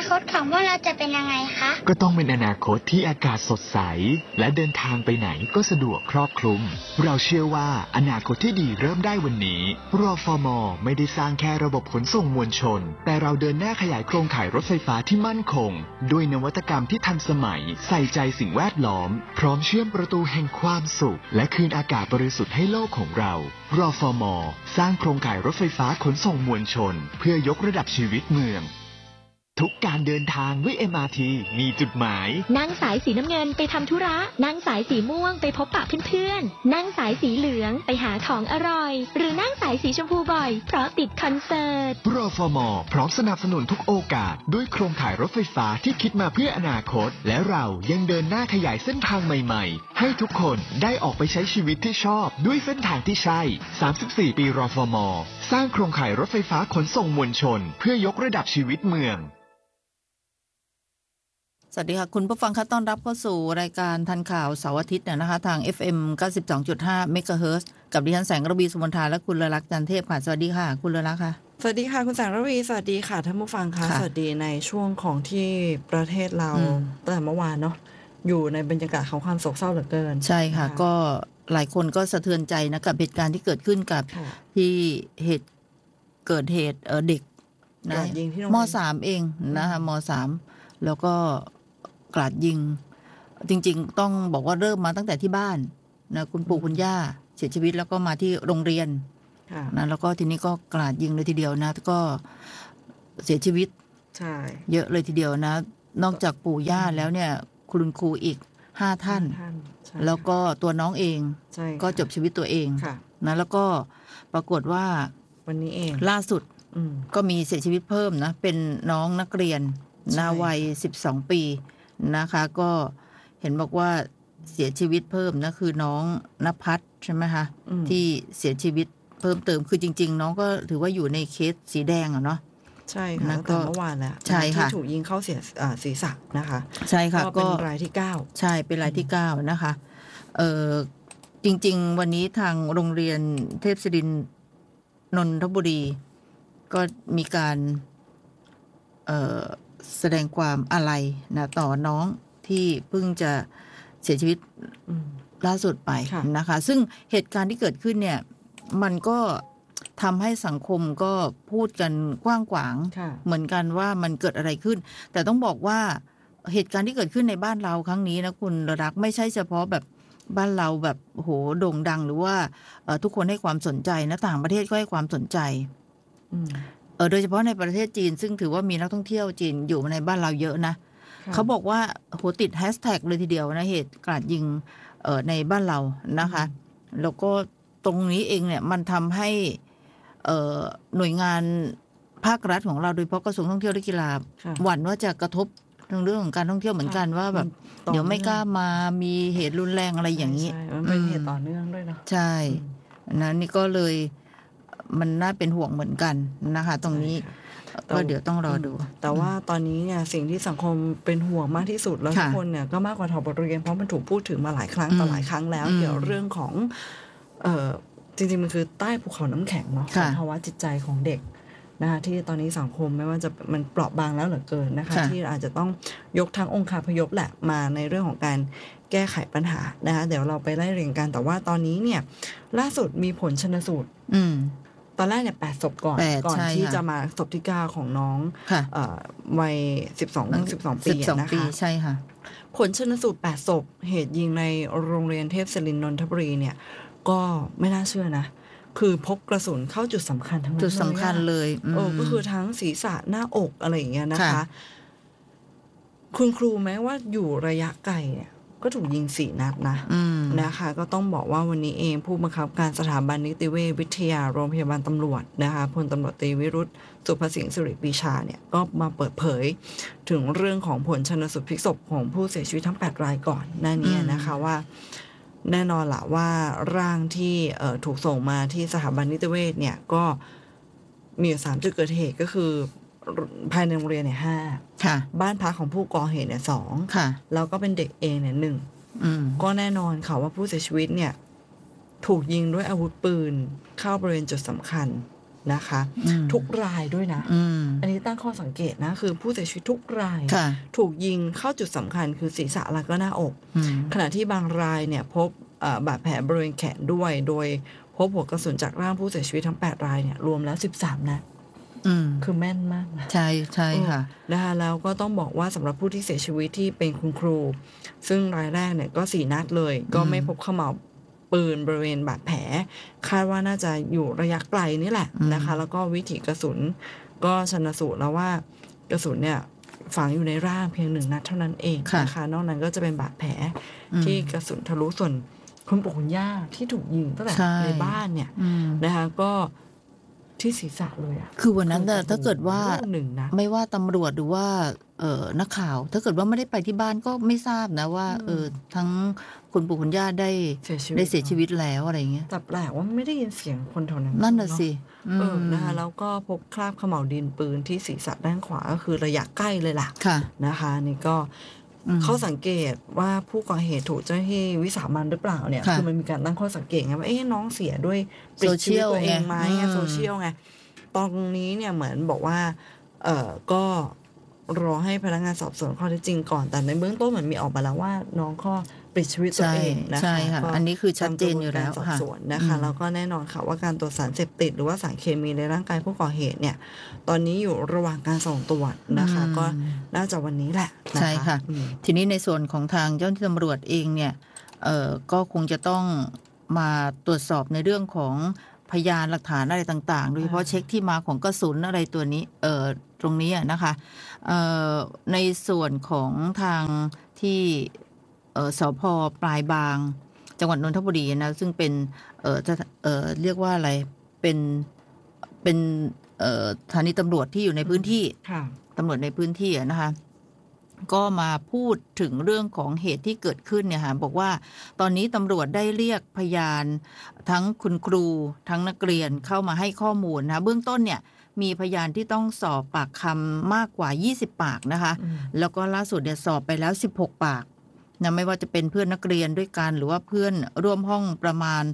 คตของพวกเราจะเป็นยังไงคะก็ต้องเป็นอนาคตที่อากาศสดใสและเดินทางไปไหนก็สะดวกครอบคลุมเราเชื่อว่าอนาคตที่ดีเริ่มได้วันนี้รฟม.ไม่ได้สร้างแค่ระบบขนส่งมวลชนแต่เราเดินหน้าขยายโครงข่ายรถไฟฟ้าที่มั่นคงด้วยนวัตกรรมที่ทันสมัยใส่ใจสิ่งแวดล้อมพร้อมเชื่อมประตูแห่งความสุขและคืนอากาศบริสุทธิ์ให้โลกของเรารฟม.สร้างโครงข่ายรถไฟฟ้าขนส่งมวลชนเพื่อยกระดับชีวิตเมืองทุกการเดินทางด้วย MRT มีจุดหมายนั่งสายสีน้ำเงินไปทำธุระนั่งสายสีม่วงไปพบปะเพื่อนๆนั่งสายสีเหลืองไปหาของอร่อยหรือนั่งสายสีชมพูบ่อยเพราะติดคอนเสิร์ตรฟม.พร้อมสนับสนุนทุกโอกาสด้วยโครงข่ายรถไฟฟ้าที่คิดมาเพื่ออนาคตและเรายังเดินหน้าขยายเส้นทางใหม่ๆให้ทุกคนได้ออกไปใช้ชีวิตที่ชอบด้วยเส้นทางที่ใช่34ปีรฟม.สร้างโครงข่ายรถไฟฟ้าขนส่งมวลชนเพื่อยกระดับชีวิตเมืองสวัสดีค่ะคุณผู้ฟังคะต้อนรับเข้าสู่รายการทันข่าวเสาร์อาทิตย์นะคะทาง FM 92.5 เมกะเฮิรตซ์กับดิฉันแสงระวีสุวรรณธาและคุณเลลักษณ์จันเทพค่ะสวัสดีค่ะคุณเลลักษณ์ค่ะสวัสดีค่ะคุณแสงระวีสวัสดีค่ะท่านผู้ฟังค่ะสวัสดีในช่วงของที่ประเทศเราตั้งแต่เมื่อวานเนาะอยู่ในบรรยากาศของความโศกเศร้าเหลือเกินใช่ค่ะก็หลายคนก็สะเทือนใจนะกับเหตุการณ์ที่เกิดขึ้นกับที่เกิดเหตุเด็กนะม.3 เองนะคะม.3 แล้วก็กราดยิงจริงๆต้องบอกว่าเริ่มมาตั้งแต่ที่บ้านนะคุณปู่คุณย่าเสียชีวิตแล้วก็มาที่โรงเรียนนะแล้วก็ทีนี้ก็กราดยิงเลยทีเดียวนะก็เสียชีวิตใช่เยอะเลยทีเดียวนะนอกจากปู่ย่าแล้วเนี่ยคุณครูอีก5 ท่านแล้วก็ตัวน้องเองก็จบชีวิตตัวเองนะแล้วก็ปรากฏว่าวันนี้เองล่าสุดก็มีเสียชีวิตเพิ่มนะเป็นน้องนักเรียนวัย12 ปีนะคะก็เห็นบอกว่าเสียชีวิตเพิ่มนะคือน้องณภัสใช่ไหมคะที่เสียชีวิตเพิ่มเติมคือจริงๆน้องก็ถือว่าอยู่ในเคสสีแดงอ่ะเนาะใช่ค่ะตั้งแต่เมื่อวานแล้วที่ถูกยิงเข้าศีรษะนะคะใช่ค่ะก็เป็นรายที่9 ใช่เป็นรายที่9นะคะจริงๆวันนี้ทางโรงเรียนเทพศิรินทร์นนทบุรีก็มีการแสดงความอาลัยนะต่อน้องที่เพิ่งจะเสียชีวิตล่าสุดไปนะคะซึ่งเหตุการณ์ที่เกิดขึ้นเนี่ยมันก็ทำให้สังคมก็พูดกันกว้างขวางเหมือนกันว่ามันเกิดอะไรขึ้นแต่ต้องบอกว่าเหตุการณ์ที่เกิดขึ้นในบ้านเราครั้งนี้นะคุณรักไม่ใช่เฉพาะแบบบ้านเราแบบโหโด่งดังหรือว่าทุกคนให้ความสนใจนะต่างประเทศก็ให้ความสนใจโดยเฉพาะในประเทศจีนซึ่งถือว่ามีนักท่องเที่ยวจีนอยู่ในบ้านเราเยอะนะเขาบอกว่าโหติดแฮชแท็กเลยทีเดียวนะเหตุกราดยิงในบ้านเรานะคะแล้วก็ตรงนี้เองเนี่ยมันทำให้หน่วยงานภาครัฐของเราโดยเฉพาะกระทรวงท่องเที่ยวและกีฬาหวั่นว่าจะกระทบเรื่องของการท่องเที่ยวเหมือนกันว่าแบบเดี๋ยวไม่กล้ามามีเหตุรุนแรงอะไรอย่างนี้มันเป็นเหตุต่อเนื่องด้วยเนาะใช่นะนี่ก็เลยมันน่าเป็นห่วงเหมือนกันนะคะตรงนี้ก็เดี๋ยวต้องรอดูแต่ว่าตอนนี้เนี่ยสิ่งที่สังคมเป็นห่วงมากที่สุดแล้วทุกคนเนี่ยก็มากกว่าถอดบทเรียนเพราะมันถูกพูดถึงมาหลายครั้งต่อหลายครั้งแล้วเกี่ยวเรื่องของจริงๆมันคือใต้ภูเขาน้ำแข็งเนาะภาวะจิตใจของเด็กนะคะที่ตอนนี้สังคมไม่ว่าจะมันเปราะบางแล้วเหลือเกินนะคะที่อาจจะต้องยกทั้งองค์คาพยพแหละมาในเรื่องของการแก้ไขปัญหานะคะเดี๋ยวเราไปไล่เรียงกันแต่ว่าตอนนี้เนี่ยล่าสุดมีผลชันสูตรตอนแรกเนี่ย8 ศพก่อนที่จะมาศพที่9ของน้องวัย12 ปีนะคะใช่ค่ะผลชันสูตร8 ศพเหตุยิงในโรงเรียนเทพศิรินทร์นนทบุรีเนี่ยก็ไม่น่าเชื่อนะคือพบกระสุนเข้าจุดสำคัญทั้งนั้นจุดสำคัญเลยก็คือทั้งศีรษะหน้าอกอะไรอย่างเงี้ยนะคะคุณครูแม้ว่าอยู่ระยะไกลเนี่ยก็ถูกยิง4 นัดนะคะก็ต้องบอกว่าวันนี้เองผู้บังคับการสถาบันนิติเวชวิทยาโรงพยาบาลตำรวจนะคะพลตำรวจตรีวิรุธสุภสิงห์สิริปีชาเนี่ยก็มาเปิดเผยถึงเรื่องของผลชันสูตรพลิกศพของผู้เสียชีวิตทั้ง8 รายก่อนหน้านี้นะคะว่าแน่นอนละว่าร่างที่ถูกส่งมาที่สถาบันนิติเวชเนี่ยก็มีอยู่3 จุดเกิดเหตุก็คือภายในโรงเรียนเนี่ย5บ้านพักของผู้ก่อเหตุเนี่ย2แล้วก็เป็นเด็กเองเนี่ย1ก็แน่นอนค่ะว่าผู้เสียชีวิตเนี่ยถูกยิงด้วยอาวุธปืนเข้าบริเวณจุดสำคัญนะคะทุกรายด้วยนะอันนี้ตั้งข้อสังเกตนะคือผู้เสียชีวิตทุกรายถูกยิงเข้าจุดสำคัญคือศีรษะแล้วก็หน้าอกขณะที่บางรายเนี่ยพบบาดแผลบริเวณแขนด้วยโดยพบหัวกระสุนจากร่างผู้เสียชีวิตทั้ง8รายเนี่ยรวมแล้ว13นัดคือแม่นมากนะใช่ค่ะนะคะแล้วก็ต้องบอกว่าสำหรับผู้ที่เสียชีวิตที่เป็นคุณครูซึ่งรายแรกเนี่ยก็4นัดเลยก็ไม่พบเขม่าปืนบริเวณบาดแผลคาดว่าน่าจะอยู่ระยะไกลนี่แหละนะคะแล้วก็วิถีกระสุนก็ชันสูตรแล้วว่ากระสุนเนี่ยฝังอยู่ในร่างเพียง1นัดเท่านั้นเองนะคะนอกนั้นก็จะเป็นบาดแผลที่กระสุนทะลุส่วนคุณปู่คุณย่าที่ถูกยิงตั้งแต่ในบ้านเนี่ยนะคะก็ที่ศีรษะเลยอ่ะคือวันนั้นถ้าเกิดว่าไม่ว่าตำรวจหรือว่านักข่าวถ้าเกิดว่าไม่ได้ไปที่บ้านก็ไม่ทราบนะว่าทั้งคุณปู่คุณย่าได้เสียชีวิตแล้วอะไรเงี้ยแต่แปลกว่าไม่ได้ยินเสียงคนแถวนั้นนั่นน่ะสินะคะแล้วก็พบคราบเขม่าวดินปืนที่ศีรษะด้านขวาก็คือระยะใกล้เลยล่ะนะคะนี่ก็ข้อสังเกตว่าผู้ก่อเหตุถูกเจ้าหน้าที่วิสามันหรือเปล่าเนี่ยคือมันมีการตั้งข้อสังเกตไงว่าน้องเสียด้วยปลิดชีวิตตัวเองไหมโซเชียลไงตอนนี้เนี่ยเหมือนบอกว่าก็รอให้พนักงานสอบสวนข้อเท็จจริงก่อนแต่ในเบื้องต้นเหมือนมีออกมาแล้วว่าน้องข้อปลิดชีวิตตัวเองนะคะใช่ค่ะอันนี้คือชัดเจนอยู่แล้วสอบสวนนะคะแล้วก็แน่นอนค่ะว่าการตรวจสารเสพติดหรือว่าสารเคมีในร่างกายผู้ก่อเหตุเนี่ยตอนนี้อยู่ระหว่างการส่งตรวจนะคะก็น่าจะวันนี้แหละใช่ค่ะทีนี้ในส่วนของทางเจ้าหน้าที่ตำรวจเองเนี่ยก็คงจะต้องมาตรวจสอบในเรื่องของพยานหลักฐานอะไรต่างๆโดยเฉพาะเช็คที่มาของกระสุนอะไรตัวนี้ตรงนี้นะคะในส่วนของทางที่สภ.ปลายบางจังหวัดนนทบุรีนะซึ่งเป็นเรียกว่าอะไรเป็นสถานีตำรวจที่อยู่ในพื้นที่ตำรวจในพื้นที่นะคะก็มาพูดถึงเรื่องของเหตุที่เกิดขึ้นเนี่ยค่ะบอกว่าตอนนี้ตำรวจได้เรียกพยานทั้งคุณครูทั้งนักเรียนเข้ามาให้ข้อมูลนะเบื้องต้นเนี่ยมีพยานที่ต้องสอบปากคำมากกว่า20ปากนะคะแล้วก็ล่าสุดเนี่ยสอบไปแล้ว16ปากนะไม่ว่าจะเป็นเพื่อนนักเรียนด้วยกันหรือว่าเพื่อนร่วมห้องประมาณ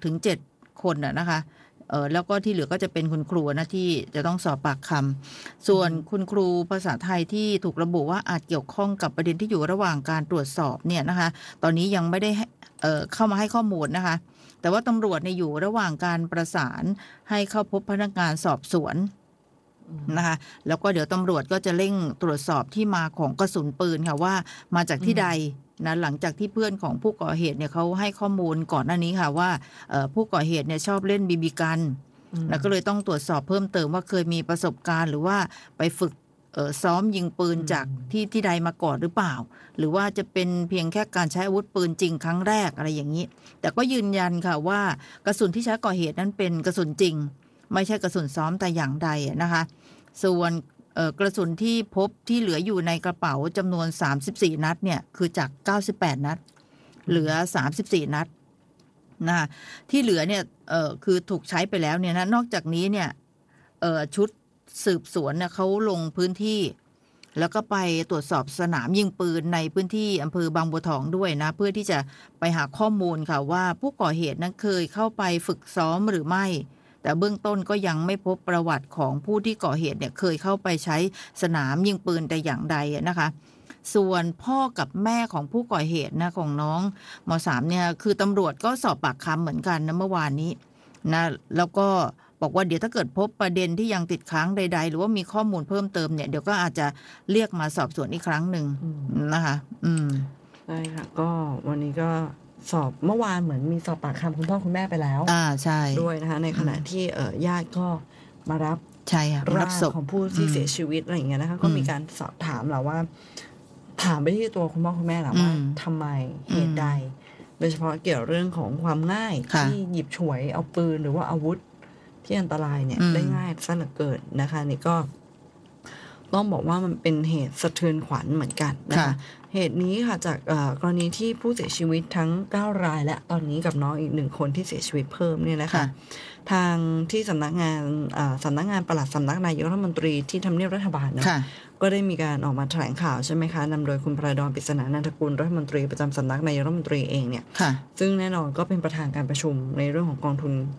6-7 คนนะคะแล้วก็ที่เหลือก็จะเป็นคุณครูนะที่จะต้องสอบปากคำส่วนคุณครูภาษาไทยที่ถูกระบุว่าอาจเกี่ยวข้องกับประเด็นที่อยู่ระหว่างการตรวจสอบเนี่ยนะคะตอนนี้ยังไม่ได้เข้ามาให้ข้อมูลนะคะแต่ว่าตำรวจเนี่ยอยู่ระหว่างการประสานให้เข้าพบพนักงานสอบสวนนะคะแล้วก็เดี๋ยวตำรวจก็จะเร่งตรวจสอบที่มาของกระสุนปืนค่ะว่ามาจากที่ใดนะหลังจากที่เพื่อนของผู้ก่อเหตุเนี่ยเขาให้ข้อมูลก่อนหน้านี้ค่ะว่าผู้ก่อเหตุเนี่ยชอบเล่นบีบีกันแล้วก็เลยต้องตรวจสอบเพิ่มเติมว่าเคยมีประสบการณ์หรือว่าไปฝึกซ้อมยิงปืนจากที่ใดมาก่อนหรือเปล่าหรือว่าจะเป็นเพียงแค่การใช้อาวุธปืนจริงครั้งแรกอะไรอย่างนี้แต่ก็ยืนยันค่ะว่ากระสุนที่ใช้ก่อเหตุนั้นเป็นกระสุนจริงไม่ใช่กระสุนซ้อมแต่อย่างใดนะคะส่วนกระสุนที่พบที่เหลืออยู่ในกระเป๋าจำนวน34นัดเนี่ยคือจาก98นัดเหลือ34นัดนะที่เหลือเนี่ยคือถูกใช้ไปแล้วเนี่ยนะนอกจากนี้เนี่ยชุดสืบสวนเนี่ยเขาลงพื้นที่แล้วก็ไปตรวจสอบสนามยิงปืนในพื้นที่อำเภอบางบัวทองด้วยนะเพื่อที่จะไปหาข้อมูลค่ะว่าผู้ก่อเหตุนั้นเคยเข้าไปฝึกซ้อมหรือไม่แต่เบื้องต้นก็ยังไม่พบประวัติของผู้ที่ก่อเหตุเนี่ยเคยเข้าไปใช้สนามยิงปืนแต่อย่างใดนะคะส่วนพ่อกับแม่ของผู้ก่อเหตุนะของน้องม.3 เนี่ยคือตำรวจก็สอบปากคำเหมือนกันนะเมื่อวานนี้นะแล้วก็บอกว่าเดี๋ยวถ้าเกิดพบประเด็นที่ยังติดค้างใดๆหรือว่ามีข้อมูลเพิ่มเติมเนี่ยเดี๋ยวก็อาจจะเรียกมาสอบสวนอีกครั้งหนึ่งนะคะใช่ค่ะก็วันนี้ก็สอบเมื่อวานเหมือนมีสอบปากคำคุณพ่อคุณแม่ไปแล้วใช่ด้วยนะคะในขณะที่ญาติก็มารับใช่ค่ะร่างของผู้ที่เสียชีวิตอะไรอย่างเงี้ยนะคะก็มีการสอบถามเราว่าถามไปที่ตัวคุณพ่อคุณแม่เราว่าทำไมเหตุใดโดยเฉพาะเกี่ยวเรื่องของความง่ายที่หยิบฉวยเอาปืนหรือว่าอาวุธที่อันตรายเนี่ยได้ง่ายซะเหลือเกินนะคะนี่ก็ต้องบอกว่ามันเป็นเหตุสะเทือนขวัญเหมือนกันนะคะเหตุนี้ค่ะจากกรณีที่ผู้เสียชีวิตทั้ง9รายและตอนนี้กับน้องอีก1คนที่เสียชีวิตเพิ่มเนี่ยนะคะทางที่สำนักงานปลัดสำนักนายกรัฐมนตรีที่ทำเนียบรัฐบาลนะก็ได้มีการออกมาแถลงข่าวใช่ไหมคะนำโดยคุณพระดอนปริศนานันทกุลรัฐมนตรีประจำสำนักนายกรัฐมนตรีเองเนี่ยซึ่งแน่นอนก็เป็นประธานการประชุมในเรื่องของกองทุน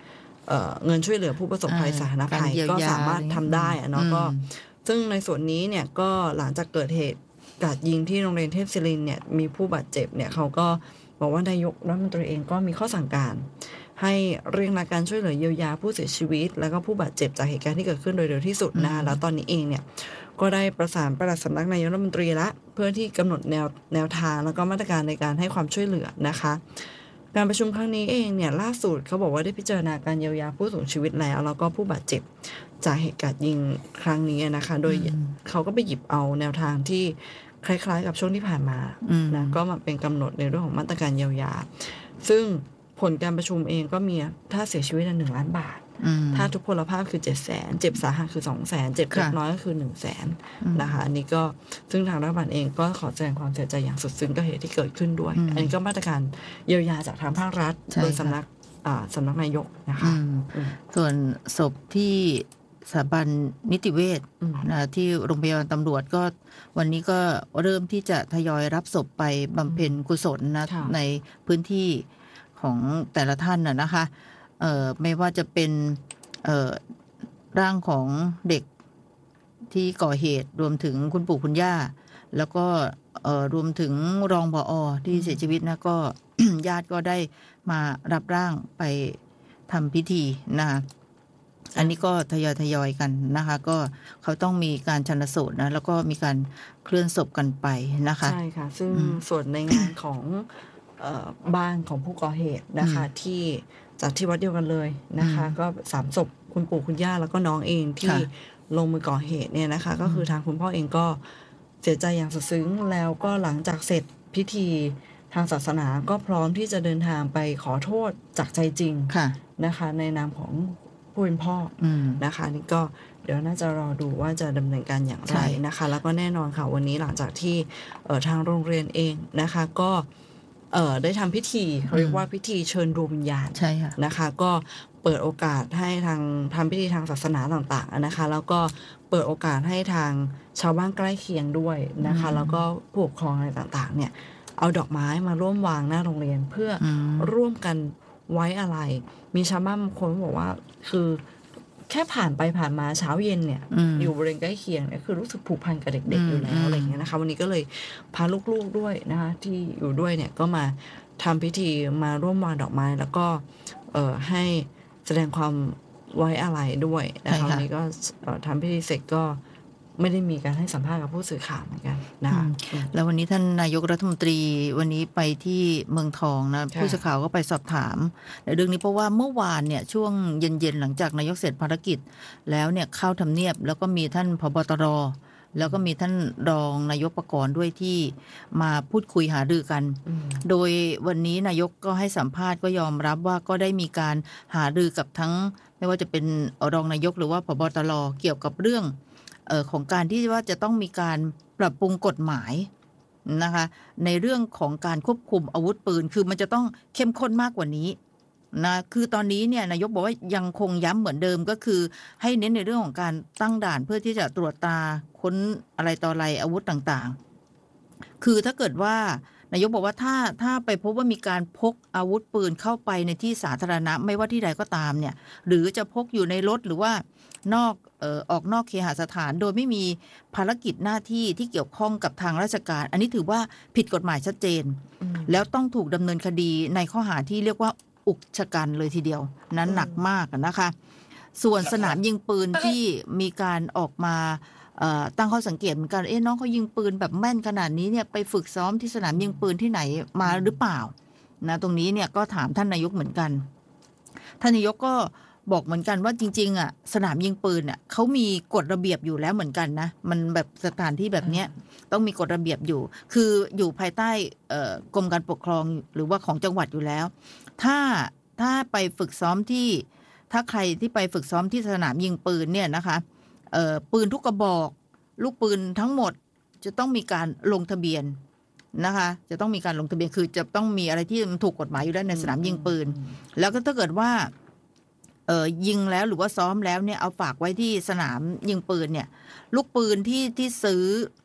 เงินช่วยเหลือผู้ประสบภัยสาธารณภัยก็สามารถทำได้เนาะก็ซึ่งในส่วนนี้เนี่ยก็หลังจากเกิดเหตุกราดยิงที่โรงเรียนเทพศิรินทร์เนี่ยมีผู้บาดเจ็บเนี่ยเขาก็บอกว่านายกรัฐมนตรีเองก็มีข้อสั่งการให้เร่งรัดการช่วยเหลือเยียวยาผู้เสียชีวิตแล้วก็ผู้บาดเจ็บจากเหตุการณ์ที่เกิดขึ้นโดยเร็วที่สุดนะคะแล้วตอนนี้เองเนี่ยก็ได้ประสานปลัดสำนักนายกรัฐมนตรีละเพื่อที่กำหนดแนวทางแล้วก็มาตรการในการให้ความช่วยเหลือนะคะการประชุมครั้งนี้เองเนี่ยล่าสุดเขาบอกว่าได้พิจารณาการเยียวยาผู้สูญชีวิตแล้วก็ผู้บาดเจ็บจากเหตุการณ์ยิงครั้งนี้นะคะโดยเขาก็ไปหยิบเอาแนวทางที่คล้ายๆกับช่วงที่ผ่านมานะก็มาเป็นกำหนดในเรื่องของมาตรการเยียวยาซึ่งผลการประชุมเองก็มีถ้าเสียชีวิต1 ล้านบาทถ้าทุพพลภาพคือ700,000เจ็บสาหัสคือ200,000เจ็บเล็กน้อยก็คือ100,000นะคะอันนี้ก็ซึ่งทางรัฐบาลเองก็ขอแสดงความเสียใจอย่างสุดซึ้งกับเหตุที่เกิดขึ้นด้วยอันนี้ก็มาตรการเยียวยาจากทางภาครัฐโดยสำนักนายกนะคะส่วนศพที่สถาบันนิติเวชนะที่โรงพยาบาลตำรวจก็วันนี้ก็เริ่มที่จะทยอยรับศพไปบำเพ็ญกุศลนะในพื้นที่ของแต่ละท่านนะคะไม่ว่าจะเป็นร่างของเด็กที่ก่อเหตุรวมถึงคุณปู่คุณย่าแล้วก็รวมถึงรองผอ.ที่เสียชีวิตนะก็ ญาติก็ได้มารับร่างไปทำพิธีนะคะอันนี้ก็ทยอยกันนะคะก็เขาต้องมีการชันสูตรนะแล้วก็มีการเคลื่อนศพกันไปนะคะใช่ค่ะซึ่งส่วนในงานของบ้านของผู้ก่อเหตุนะคะที่จากที่วัดเดียวกันเลยนะคะก็3 ศพคุณปู่คุณย่าแล้วก็น้องเองที่ลงมือก่อเหตุเนี่ยนะคะก็คือทางคุณพ่อเองก็เสียใจอย่างสุดซึ้งแล้วก็หลังจากเสร็จพิธีทางศาสนาก็พร้อมที่จะเดินทางไปขอโทษจากใจจริงนะคะในนามของผู้เป็นพ่อนะคะนี่ก็เดี๋ยวน่าจะรอดูว่าจะดำเนินการอย่างไรนะคะแล้วก็แน่นอนค่ะวันนี้หลังจากที่ทางโรงเรียนเองนะคะก็ได้ทำพิธีเขาเรียกว่าพิธีเชิญดวงวิญญาณนะคะก็เปิดโอกาสให้ทำพิธีทางศาสนาต่างๆนะคะแล้วก็เปิดโอกาสให้ทางชาวบ้านใกล้เคียงด้วยนะคะแล้วก็ผู้ปกครองอะไรต่างๆเนี่ยเอาดอกไม้มาร่วมวางหน้าโรงเรียนเพื่อร่วมกันไว้อะไรมีชาวบ้านบางคนบอกว่าคือแค่ผ่านไปผ่านมาเช้าเย็นเนี่ยอยู่บริเวณใกล้เคียงเนี่ยคือรู้สึกผูกพันกับเด็กๆอยู่แล้วอะไรอย่างเงี้ยนะคะวันนี้ก็เลยพาลูกๆด้วยนะคะที่อยู่ด้วยเนี่ยก็มาทำพิธีมาร่วมวางดอกไม้แล้วก็ให้แสดงความไว้อาลัยด้วยนะคะวันนี้ก็ทำพิธีเสร็จก็ไม่ได้มีการให้สัมภาษณ์กับผู้สื่อข่าวเหมือนกันนะคะแล้ววันนี้ท่านนายกรัฐมนตรีวันนี้ไปที่เมืองทองนะผู้สื่อข่าวก็ไปสอบถามในเรื่องนี้เพราะว่าเมื่อวานเนี่ยช่วงเย็นๆหลังจากนายกเสร็จภารกิจแล้วเนี่ยเข้าทำเนียบแล้วก็มีท่านผบ.ตร.แล้วก็มีท่านรองนายกประกรณ์ด้วยที่มาพูดคุยหารือกันโดยวันนี้นายกก็ให้สัมภาษณ์ก็ยอมรับว่าก็ได้มีการหารือกับทั้งไม่ว่าจะเป็นรองนายกหรือว่าผบ.ตร.เกี่ยวกับเรื่องของการที่ว่าจะต้องมีการปรับปรุงกฎหมายนะคะในเรื่องของการควบคุมอาวุธปืนคือมันจะต้องเข้มข้นมากกว่านี้นะคือตอนนี้เนี่ยนายกบอกว่ายังคงย้ำเหมือนเดิมก็คือให้เน้นในเรื่องของการตั้งด่านเพื่อที่จะตรวจตาค้นอะไรต่ออะไรอาวุธต่างๆคือถ้าเกิดว่านายกบอกว่าถ้าไปพบว่ามีการพกอาวุธปืนเข้าไปในที่สาธารณะไม่ว่าที่ใดก็ตามเนี่ยหรือจะพกอยู่ในรถหรือว่านอกออกนอกเคหสถานโดยไม่มีภารกิจหน้าที่ที่เกี่ยวข้องกับทางราชการอันนี้ถือว่าผิดกฎหมายชัดเจนแล้วต้องถูกดำเนินคดีในข้อหาที่เรียกว่าอุกชะกันเลยทีเดียวนั้นหนักมากนะคะส่วนสนามยิงปืนที่มีการออกมาตั้งข้อสังเกตเหมือนกันน้องเขายิงปืนแบบแม่นขนาดนี้เนี่ยไปฝึกซ้อมที่สนามยิงปืนที่ไหนมาหรือเปล่านะตรงนี้เนี่ยก็ถามท่านนายกเหมือนกันท่านนายกก็บอกเหมือนกันว่าจริงๆอ่ะสนามยิงปืนอ่ะเขามีกฎระเบียบอยู่แล้วเหมือนกันนะมันแบบสถานที่แบบเนี้ยต้องมีกฎระเบียบอยู่คืออยู่ภายใต้กรมการปกครองหรือว่าของจังหวัดอยู่แล้วถ้าไปฝึกซ้อมที่ถ้าใครที่ไปฝึกซ้อมที่สนามยิงปืนเนี่ยนะคะปืนทุกกระบอกลูกปืนทั้งหมดจะต้องมีการลงทะเบียนนะคะจะต้องมีการลงทะเบียนคือจะต้องมีอะไรที่มันถูกกฎหมายอยู่แล้วในสนามยิงปืนแล้วก็ถ้าเกิดว่ายิงแล้วหรือว่าซ้อมแล้วเนี่ยเอาฝากไว้ที่สนามยิงปืนเนี่ยลูกปืนที่ซื้อ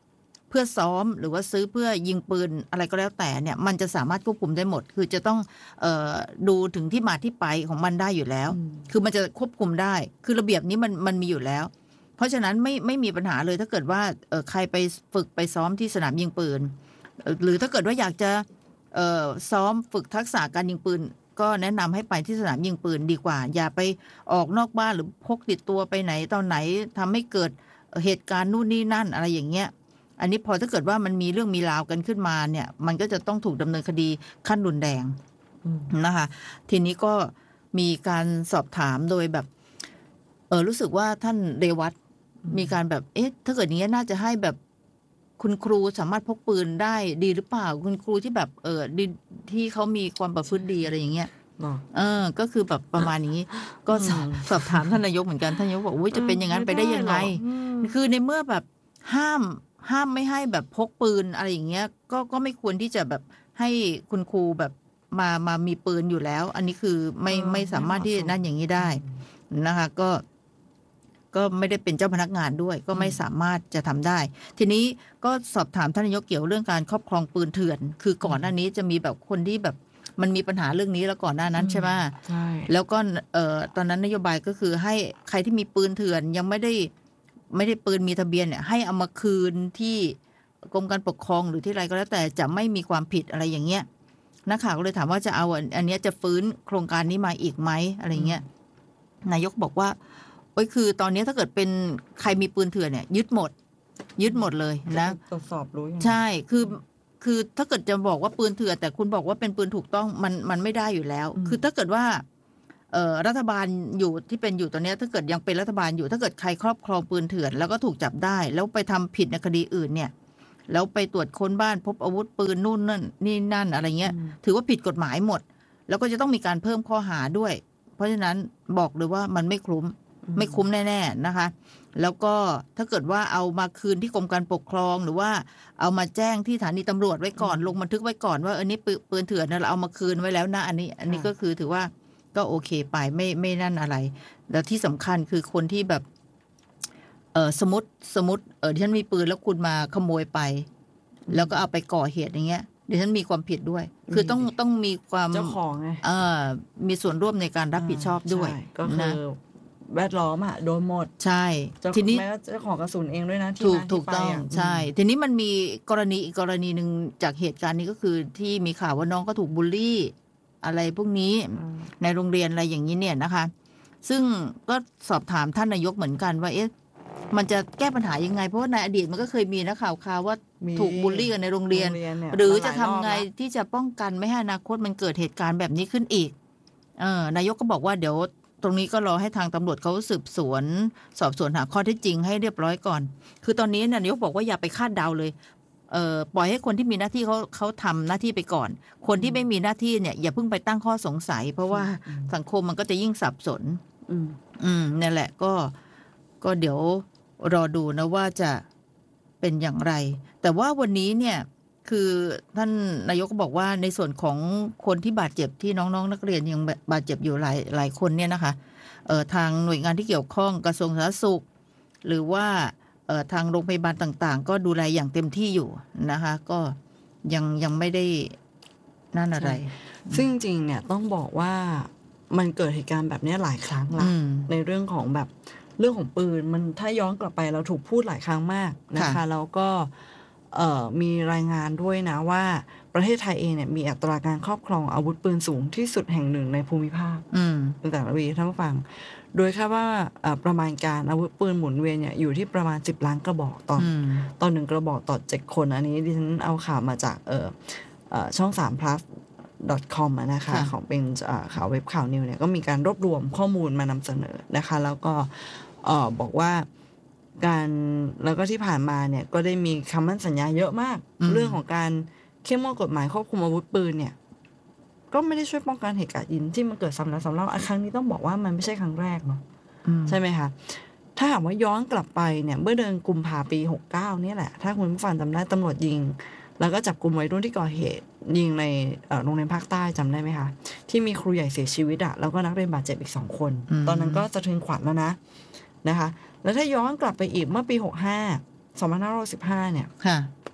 เพื่อซ้อมหรือว่าซื้อเพื่อยิงปืนอะไรก็แล้วแต่เนี่ยมันจะสามารถควบคุมได้หมดคือจะต้องดูถึงที่มาที่ไปของมันได้อยู่แล้วคือมันจะควบคุมได้คือระเบียบนี้มันมีอยู่แล้วเพราะฉะนั้นไม่มีปัญหาเลยถ้าเกิดว่าใครไปฝึกไปซ้อมที่สนามยิงปืนหรือถ้าเกิดว่าอยากจะซ้อมฝึกทักษะการยิงปืนก็แนะนำให้ไปที่สนามยิงปืนดีกว่าอย่าไปออกนอกบ้านหรือพกติดตัวไปไหนตอนไหนทำให้เกิดเหตุการณ์นู่นนี่นั่นอะไรอย่างเงี้ยอันนี้พอถ้าเกิดว่ามันมีเรื่องมีราวกันขึ้นมาเนี่ยมันก็จะต้องถูกดำเนินคดีขั้นรุนแรงนะคะทีนี้ก็มีการสอบถามโดยแบบรู้สึกว่าท่านเรวัตมีการแบบถ้าเกิดอย่างนี้น่าจะให้แบบคุณครูสามารถพกปืนได้ดีหรือเปล่าคุณครูที่แบบที่เขามีความประพฤติดีอะไรอย่างเงี้ยก็คือแบบประมาณนี้ก็สอบถามท่านนายกเหมือนกันท่านนายกบอกว่าจะเป็นอย่างนั้นไปได้ยังไงคือในเมื่อแบบห้ามไม่ให้แบบพกปืนอะไรอย่างเงี้ยก็ไม่ควรที่จะแบบให้คุณครูแบบมามีปืนอยู่แล้วอันนี้คือไม่สามารถที่นั่นอย่างนี้ได้นะคะก็ไม่ได้เป็นเจ้าพนักงานด้วยก็ไม่สามารถจะทำได้ทีนี้ก็สอบถามท่านนายกเกี่ยวเรื่องการครอบครองปืนเถื่อนคือก่อนหน้านี้จะมีแบบคนที่แบบมันมีปัญหาเรื่องนี้แล้วก่อนหน้านั้นใช่ไหมใช่แล้วก็ตอนนั้นนโยบายก็คือให้ใครที่มีปืนเถื่อนยังไม่ได้ปืนมีทะเบียนเนี่ยให้เอามาคืนที่กรมการปกครองหรือที่ไรก็แล้วแต่จะไม่มีความผิดอะไรอย่างเงี้ยนักข่าวก็เลยถามว่าจะเอาอันนี้จะฟื้นโครงการนี้มาอีกไหมอะไรเงี้ยนายกบอกว่าคือตอนนี้ถ้าเกิดเป็นใครมีปืนเถื่อนเนี่ยยึดหมดเลยนะตรวจสอบรู้ใช่คือถ้าเกิดจะบอกว่าปืนเถื่อนแต่คุณบอกว่าเป็นปืนถูกต้องมันไม่ได้อยู่แล้วคือถ้าเกิดว่ารัฐบาลอยู่ที่เป็นอยู่ตอนนี้ถ้าเกิดยังเป็นรัฐบาลอยู่ถ้าเกิดใครครอบครองปืนเถื่อนแล้วก็ถูกจับได้แล้วไปทำผิดในคดีอื่นเนี่ยแล้วไปตรวจค้นบ้านพบอาวุธปืนนู่นนั่นอะไรเงี้ยถือว่าผิดกฎหมายหมดแล้วก็จะต้องมีการเพิ่มข้อหาด้วยเพราะฉะนั้นบอกเลยว่ามันไม่คุ้มแน่ๆนะคะแล้วก็ถ้าเกิดว่าเอามาคืนที่กรมการปกครองหรือว่าเอามาแจ้งที่สถานีตำรวจไว้ก่อนลงบันทึกไว้ก่อนว่าอันนี้ปืนเถื่อนเราเอามาคืนไว้แล้วนะอันนี้ก็คือถือว่าก็โอเคไปไม่นั่นอะไรแล้วที่สำคัญคือคนที่แบบสมมติดิฉันมีปืนแล้วคุณมาขโมยไปแล้วก็เอาไปก่อเหตุอย่างเงี้ยดิฉันมีความผิดด้วยคือต้องมีความเจ้าของไงมีส่วนร่วมในการรับผิดชอบด้วยก็คือแวดล้อมโดนหมดใช่ทีนี้แม้เจ้าของกระสุนเองด้วยนะที่ถูกต้องใช่ทีนี้มันมีอีกกรณีหนึ่งจากเหตุการณ์นี้ก็คือที่มีข่าวว่าน้องก็ถูกบูลลี่อะไรพวกนี้ในโรงเรียนอะไรอย่างนี้เนี่ยนะคะซึ่งก็สอบถามท่านนายกเหมือนกันว่ามันจะแก้ปัญหายังไงเพราะว่าในอดีตมันก็เคยมีนะข่าวว่าถูกบูลลี่กันในโรงเรียนหรือจะทำไงที่จะป้องกันไม่ให้อนาคตมันเกิดเหตุการณ์แบบนี้ขึ้นอีกนายกก็บอกว่าเดี๋ยวตรงนี้ก็รอให้ทางตำรวจเขาสืบสวนสอบสวนหาข้อเท็จจริงให้เรียบร้อยก่อนคือตอนนี้นายกบอกว่าอย่าไปคาดเดาเลยปล่อยให้คนที่มีหน้าที่เขาทำหน้าที่ไปก่อนคนที่ไม่มีหน้าที่เนี่ยอย่าเพิ่งไปตั้งข้อสงสัยเพราะว่าสังคมมันก็จะยิ่งสับสนนั่นแหละก็เดี๋ยวรอดูนะว่าจะเป็นอย่างไรแต่ว่าวันนี้เนี่ยคือท่านนายกก็บอกว่าในส่วนของคนที่บาดเจ็บที่น้องๆนักเรียนยังบาดเจ็บอยู่หลายคนเนี่ยนะคะทางหน่วยงานที่เกี่ยวข้องกระทรวงสาธารณสุขหรือว่าทางโรงพยาบาลต่างๆก็ดูแลอย่างเต็มที่อยู่นะคะก็ยังไม่ได้นั่นอะไรซึ่งจริงๆเนี่ยต้องบอกว่ามันเกิดเหตุการณ์แบบนี้หลายครั้งละในเรื่องของแบบเรื่องของปืนมันถ้าย้อนกลับไปเราถูกพูดหลายครั้งมากนะคะแล้วก็มีรายงานด้วยนะว่าประเทศไทยเองเนี่ยมีอัตราการครอบครองอาวุธปืนสูงที่สุดแห่งหนึ่งในภูมิภาคตั้งแต่ละวีท่านผู้ฟังโดยคาดว่าประมาณการอาวุธปืนหมุนเวียนเนี่ยอยู่ที่ประมาณ10 ล้านกระบอกต่อ1กระบอกต่อ7คนอันนี้ดิฉันเอาข่าวมาจากช่อง3 plus .com นะคะของเป็นข่าวเว็บข่าวนิวเนี่ยก็มีการรวบรวมข้อมูลมานำเสนอนะคะแล้วก็บอกว่าแล้วก็ที่ผ่านมาเนี่ยก็ได้มีคำมั่นสัญญาเยอะมากเรื่องของการเข้มงวดกฎหมายควบคุมอาวุธปืนเนี่ยก็ไม่ได้ช่วยป้องกันเหตุการณ์ยิงที่มันเกิดซ้ำแล้วซ้ำเล่าครั้งนี้ต้องบอกว่ามันไม่ใช่ครั้งแรกเนาะใช่ไหมคะถ้าหากว่าย้อนกลับไปเนี่ยเมื่อเดือนกุมภาพันธ์ปี69นี่แหละถ้าคุณผู้ฟังจำได้ตำรวจยิงแล้วก็จับกลุ่มวัยรุ่นที่ก่อเหตุยิงในโรงเรียนภาคใต้จำได้ไหมคะที่มีครูใหญ่เสียชีวิตแล้วก็นักเรียนบาดเจ็บอีก2 คนตอนนั้นก็สะเทือนขวัญแล้วนะคะแล้วถ้าย้อนกลับไปอีกเมื่อปี65 2515เนี่ย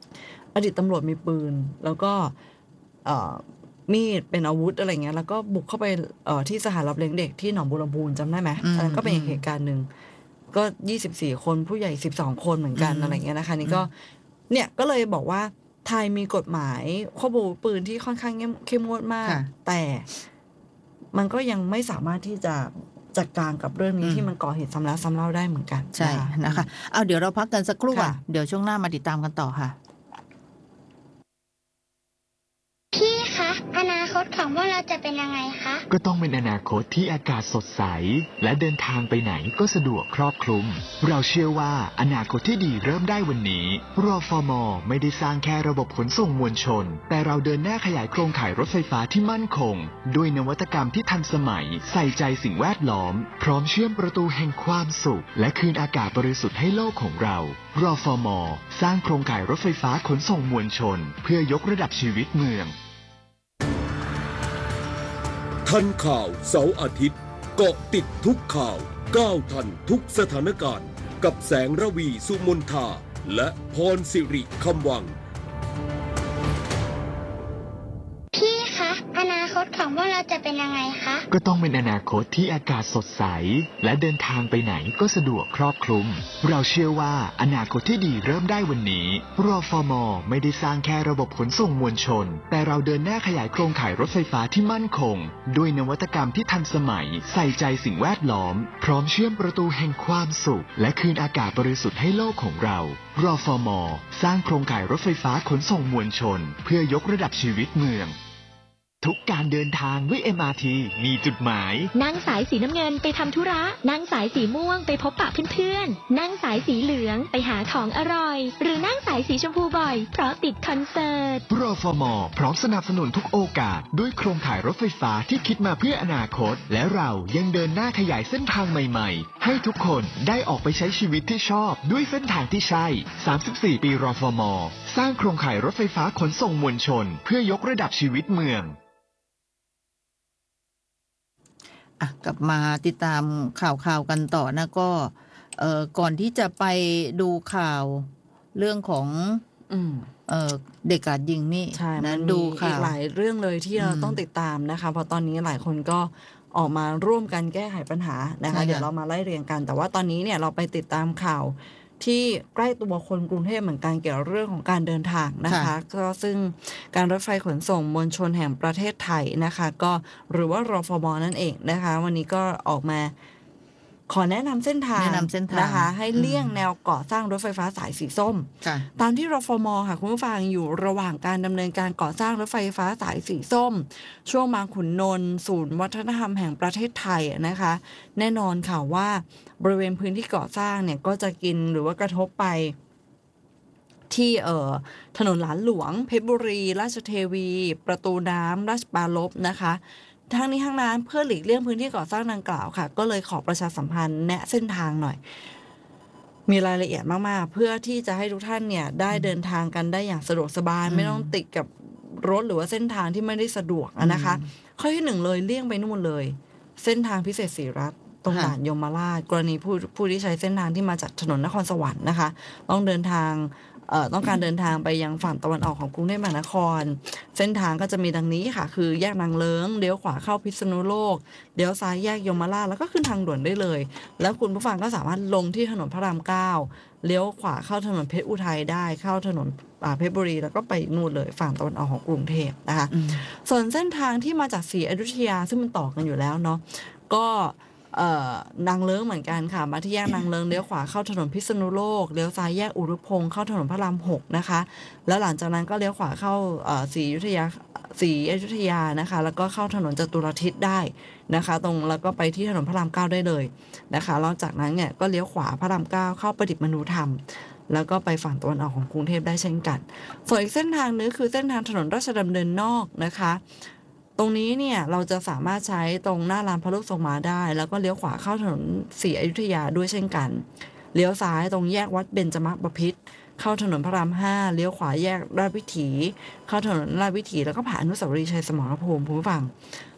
อดีตตำรวจมีปืนแล้วก็มีดเป็นอาวุธอะไรเงี้ยแล้วก็บุกเข้าไปที่สถานรับเลี้ยงเด็กที่หนองบัวลำพูจำได้ไหมอันนั้นก็เป็นเหตุการณ์หนึ่งก็24คนผู้ใหญ่12คนเหมือนกันอะไรเงี้ยนะคะนี่ก็เนี่ยก็เลยบอกว่าไทยมีกฎหมายควบคุมปืนที่ค่อนข้างเข้มงวดมากแต่มันก็ยังไม่สามารถที่จะจัดการกับเรื่องนี้ที่มันก่อเหตุซ้ำแล้วซ้ำเล่าได้เหมือนกันใช่นะคะเอาเดี๋ยวเราพักกันสักครู่ค่ะเดี๋ยวช่วงหน้ามาติดตามกันต่อค่ะพี่คะอนาคตของพวกเราจะเป็นยังไงคะก็ต้องเป็นอนาคตที่อากาศสดใสและเดินทางไปไหนก็สะดวกครอบคลุมเราเชื่อว่าอนาคตที่ดีเริ่มได้วันนี้รฟม.ไม่ได้สร้างแค่ระบบขนส่งมวลชนแต่เราเดินหน้าขยายโครงข่ายรถไฟฟ้าที่มั่นคงด้วยนวัตกรรมที่ทันสมัยใส่ใจสิ่งแวดล้อมพร้อมเชื่อมประตูแห่งความสุขและคืนอากาศบริสุทธิ์ให้โลกของเรารฟม.สร้างโครงข่ายรถไฟฟ้าขนส่งมวลชนเพื่อยกระดับชีวิตเมืองทันข่าวเสาร์อาทิตย์เกาะติดทุกข่าวก้าวทันทุกสถานการณ์กับแสงระวีสุมนทาและพรสิริคำวังพี่คะอนาคตของพวกเราจะเป็นยังไงคะก็ต้องเป็นอนาคตที่อากาศสดใสและเดินทางไปไหนก็สะดวกครอบคลุมเราเชื่อว่าอนาคตที่ดีเริ่มได้วันนี้รฟม.ไม่ได้สร้างแค่ระบบขนส่งมวลชนแต่เราเดินหน้าขยายโครงข่ายรถไฟฟ้าที่มั่นคงด้วยนวัตกรรมที่ทันสมัยใส่ใจสิ่งแวดล้อมพร้อมเชื่อมประตูแห่งความสุขและคืนอากาศบริสุทธิ์ให้โลกของเรารฟม.สร้างโครงข่ายรถไฟฟ้าขนส่งมวลชนเพื่อยกระดับชีวิตเมืองทุกการเดินทางด้วย MRT มีจุดหมายนั่งสายสีน้ำเงินไปทำธุระนั่งสายสีม่วงไปพบปะเพื่อนๆนั่งสายสีเหลืองไปหาของอร่อยหรือนั่งสายสีชมพูบ่อยเพราะติดคอนเสิร์ตรฟม.พร้อมสนับสนุนทุกโอกาสด้วยโครงข่ายรถไฟฟ้าที่คิดมาเพื่ออนาคตและเรายังเดินหน้าขยายเส้นทางใหม่ๆให้ทุกคนได้ออกไปใช้ชีวิตที่ชอบด้วยเส้นทางที่ใช่34ปีรฟม.สร้างโครงข่ายรถไฟฟ้าขนส่งมวลชนเพื่อยกระดับชีวิตเมืองกลับมาติดตามข่าวกันต่อนะก็ก่อนที่จะไปดูข่าวเรื่องของเด็กกราดยิงนี่นั้นดูข่าวหลายเรื่องเลยที่เราต้องติดตามนะคะเพราะตอนนี้หลายคนก็ออกมาร่วมกันแก้ไขปัญหานะคะเดี๋ยวเรามาไล่เรียงกันแต่ว่าตอนนี้เนี่ยเราไปติดตามข่าวที่ใกล้ตัวคนกรุงเทพเหมือนกันเกี่ยวกับเรื่องของการเดินทางนะคะก็ซึ่งการรถไฟขนส่งมวลชนแห่งประเทศไทยนะคะก็หรือว่ารฟม.นั่นเองนะคะวันนี้ก็ออกมาขอแนะนำเส้นทางนะคะให้เลี่ยงแนวก่อสร้างรถไฟฟ้าสายสีส้มตามที่รฟม.ค่ะคุณผู้ฟังอยู่ระหว่างการดำเนินการก่อสร้างรถไฟฟ้าสายสีส้มช่วงบางขุนนนท์ศูนย์วัฒนธรรมแห่งประเทศไทยนะคะแน่นอนค่ะว่าบริเวณพื้นที่ก่อสร้างเนี่ยก็จะกินหรือว่ากระทบไปที่ถนนหลานหลวงเพชรบุรีราชเทวีประตูน้ำราชปรารภนะคะทั้งนี้ทั้งนั้นเพื่อหลีกเลี่ยงพื้นที่ก่อสร้างดังกล่าวค่ะก็เลยขอประชาสัมพันธ์แนะเส้นทางหน่อยมีรายละเอียดมากๆเพื่อที่จะให้ทุกท่านเนี่ยได้เดินทางกันได้อย่างสะดวกสบายไม่ต้องติดกับรถหรือว่าเส้นทางที่ไม่ได้สะดวกนะคะข้อที่1เลยเลี่ยงไปนู่นเลยเส้นทางพิเศษศรีรัตน์ตรงด่านยมราชกรณีผู้ที่ใช้เส้นทางที่มาจากถนนนครสวรรค์นะคะต้องเดินทางต้องการเดินทางไปยังฝั่งตะวันออกของกรุงเทพมหานครเส้นทางก็จะมีดังนี้ค่ะคือแยกนางเลิ้งเลี้ยวขวาเข้าพิษณุโลกเลี้ยวซ้ายแยกยมราชแล้วก็ขึ้นทางด่วนได้เลยแล้วคุณผู้ฟังก็สามารถลงที่ถนนพระราม9เลี้ยวขวาเข้าถนนเพชรอุทัยได้เข้าถนนเพชรบุรีแล้วก็ไปนู่นเลยฝั่งตะวันออกของกรุงเทพนะคะส่วนเส้นทางที่มาจากศรีอยุธยาซึ่งมันต่อกันอยู่แล้วเนาะก็นางเลิ้งเหมือนกันค่ะมาที่แยกนางเลิ้งเลี้ยวขวาเข้าถนนพิษณุโลกเลี้ยวซ้ายแยกอุรุพงษ์เข้าถนนพระราม6นะคะแล้วหลังจากนั้นก็เลี้ยวขวาเข้าศรีอยุธยานะคะแล้วก็เข้าถนนจตุรทิศได้นะคะตรงแล้วก็ไปที่ถนนพระราม9ได้เลยนะคะแล้วจากนั้นเนี่ยก็เลี้ยวขวาพระราม9เข้าประดิษฐ์มนูธรรมแล้วก็ไปฝั่งตะวันออกของกรุงเทพได้เช่นกันส่วนอีกเส้นทางนึงคือเส้นทางถนนราชดำเนินนอกนะคะตรงนี้เนี่ยเราจะสามารถใช้ตรงหน้าลานพระลูกทรงม้าได้แล้วก็เลี้ยวขวาเข้าถนนศรีอยุธยาด้วยเช่นกันเลี้ยวซ้ายตรงแยกวัดเบญจมบพิตรเข้าถนนพระราม5เลี้ยวขวาแยกราชวิถีเข้าถนนราชวิถีแล้วก็ผ่านอนุสาวรีย์ชัยสมรภูมิผู้ฟัง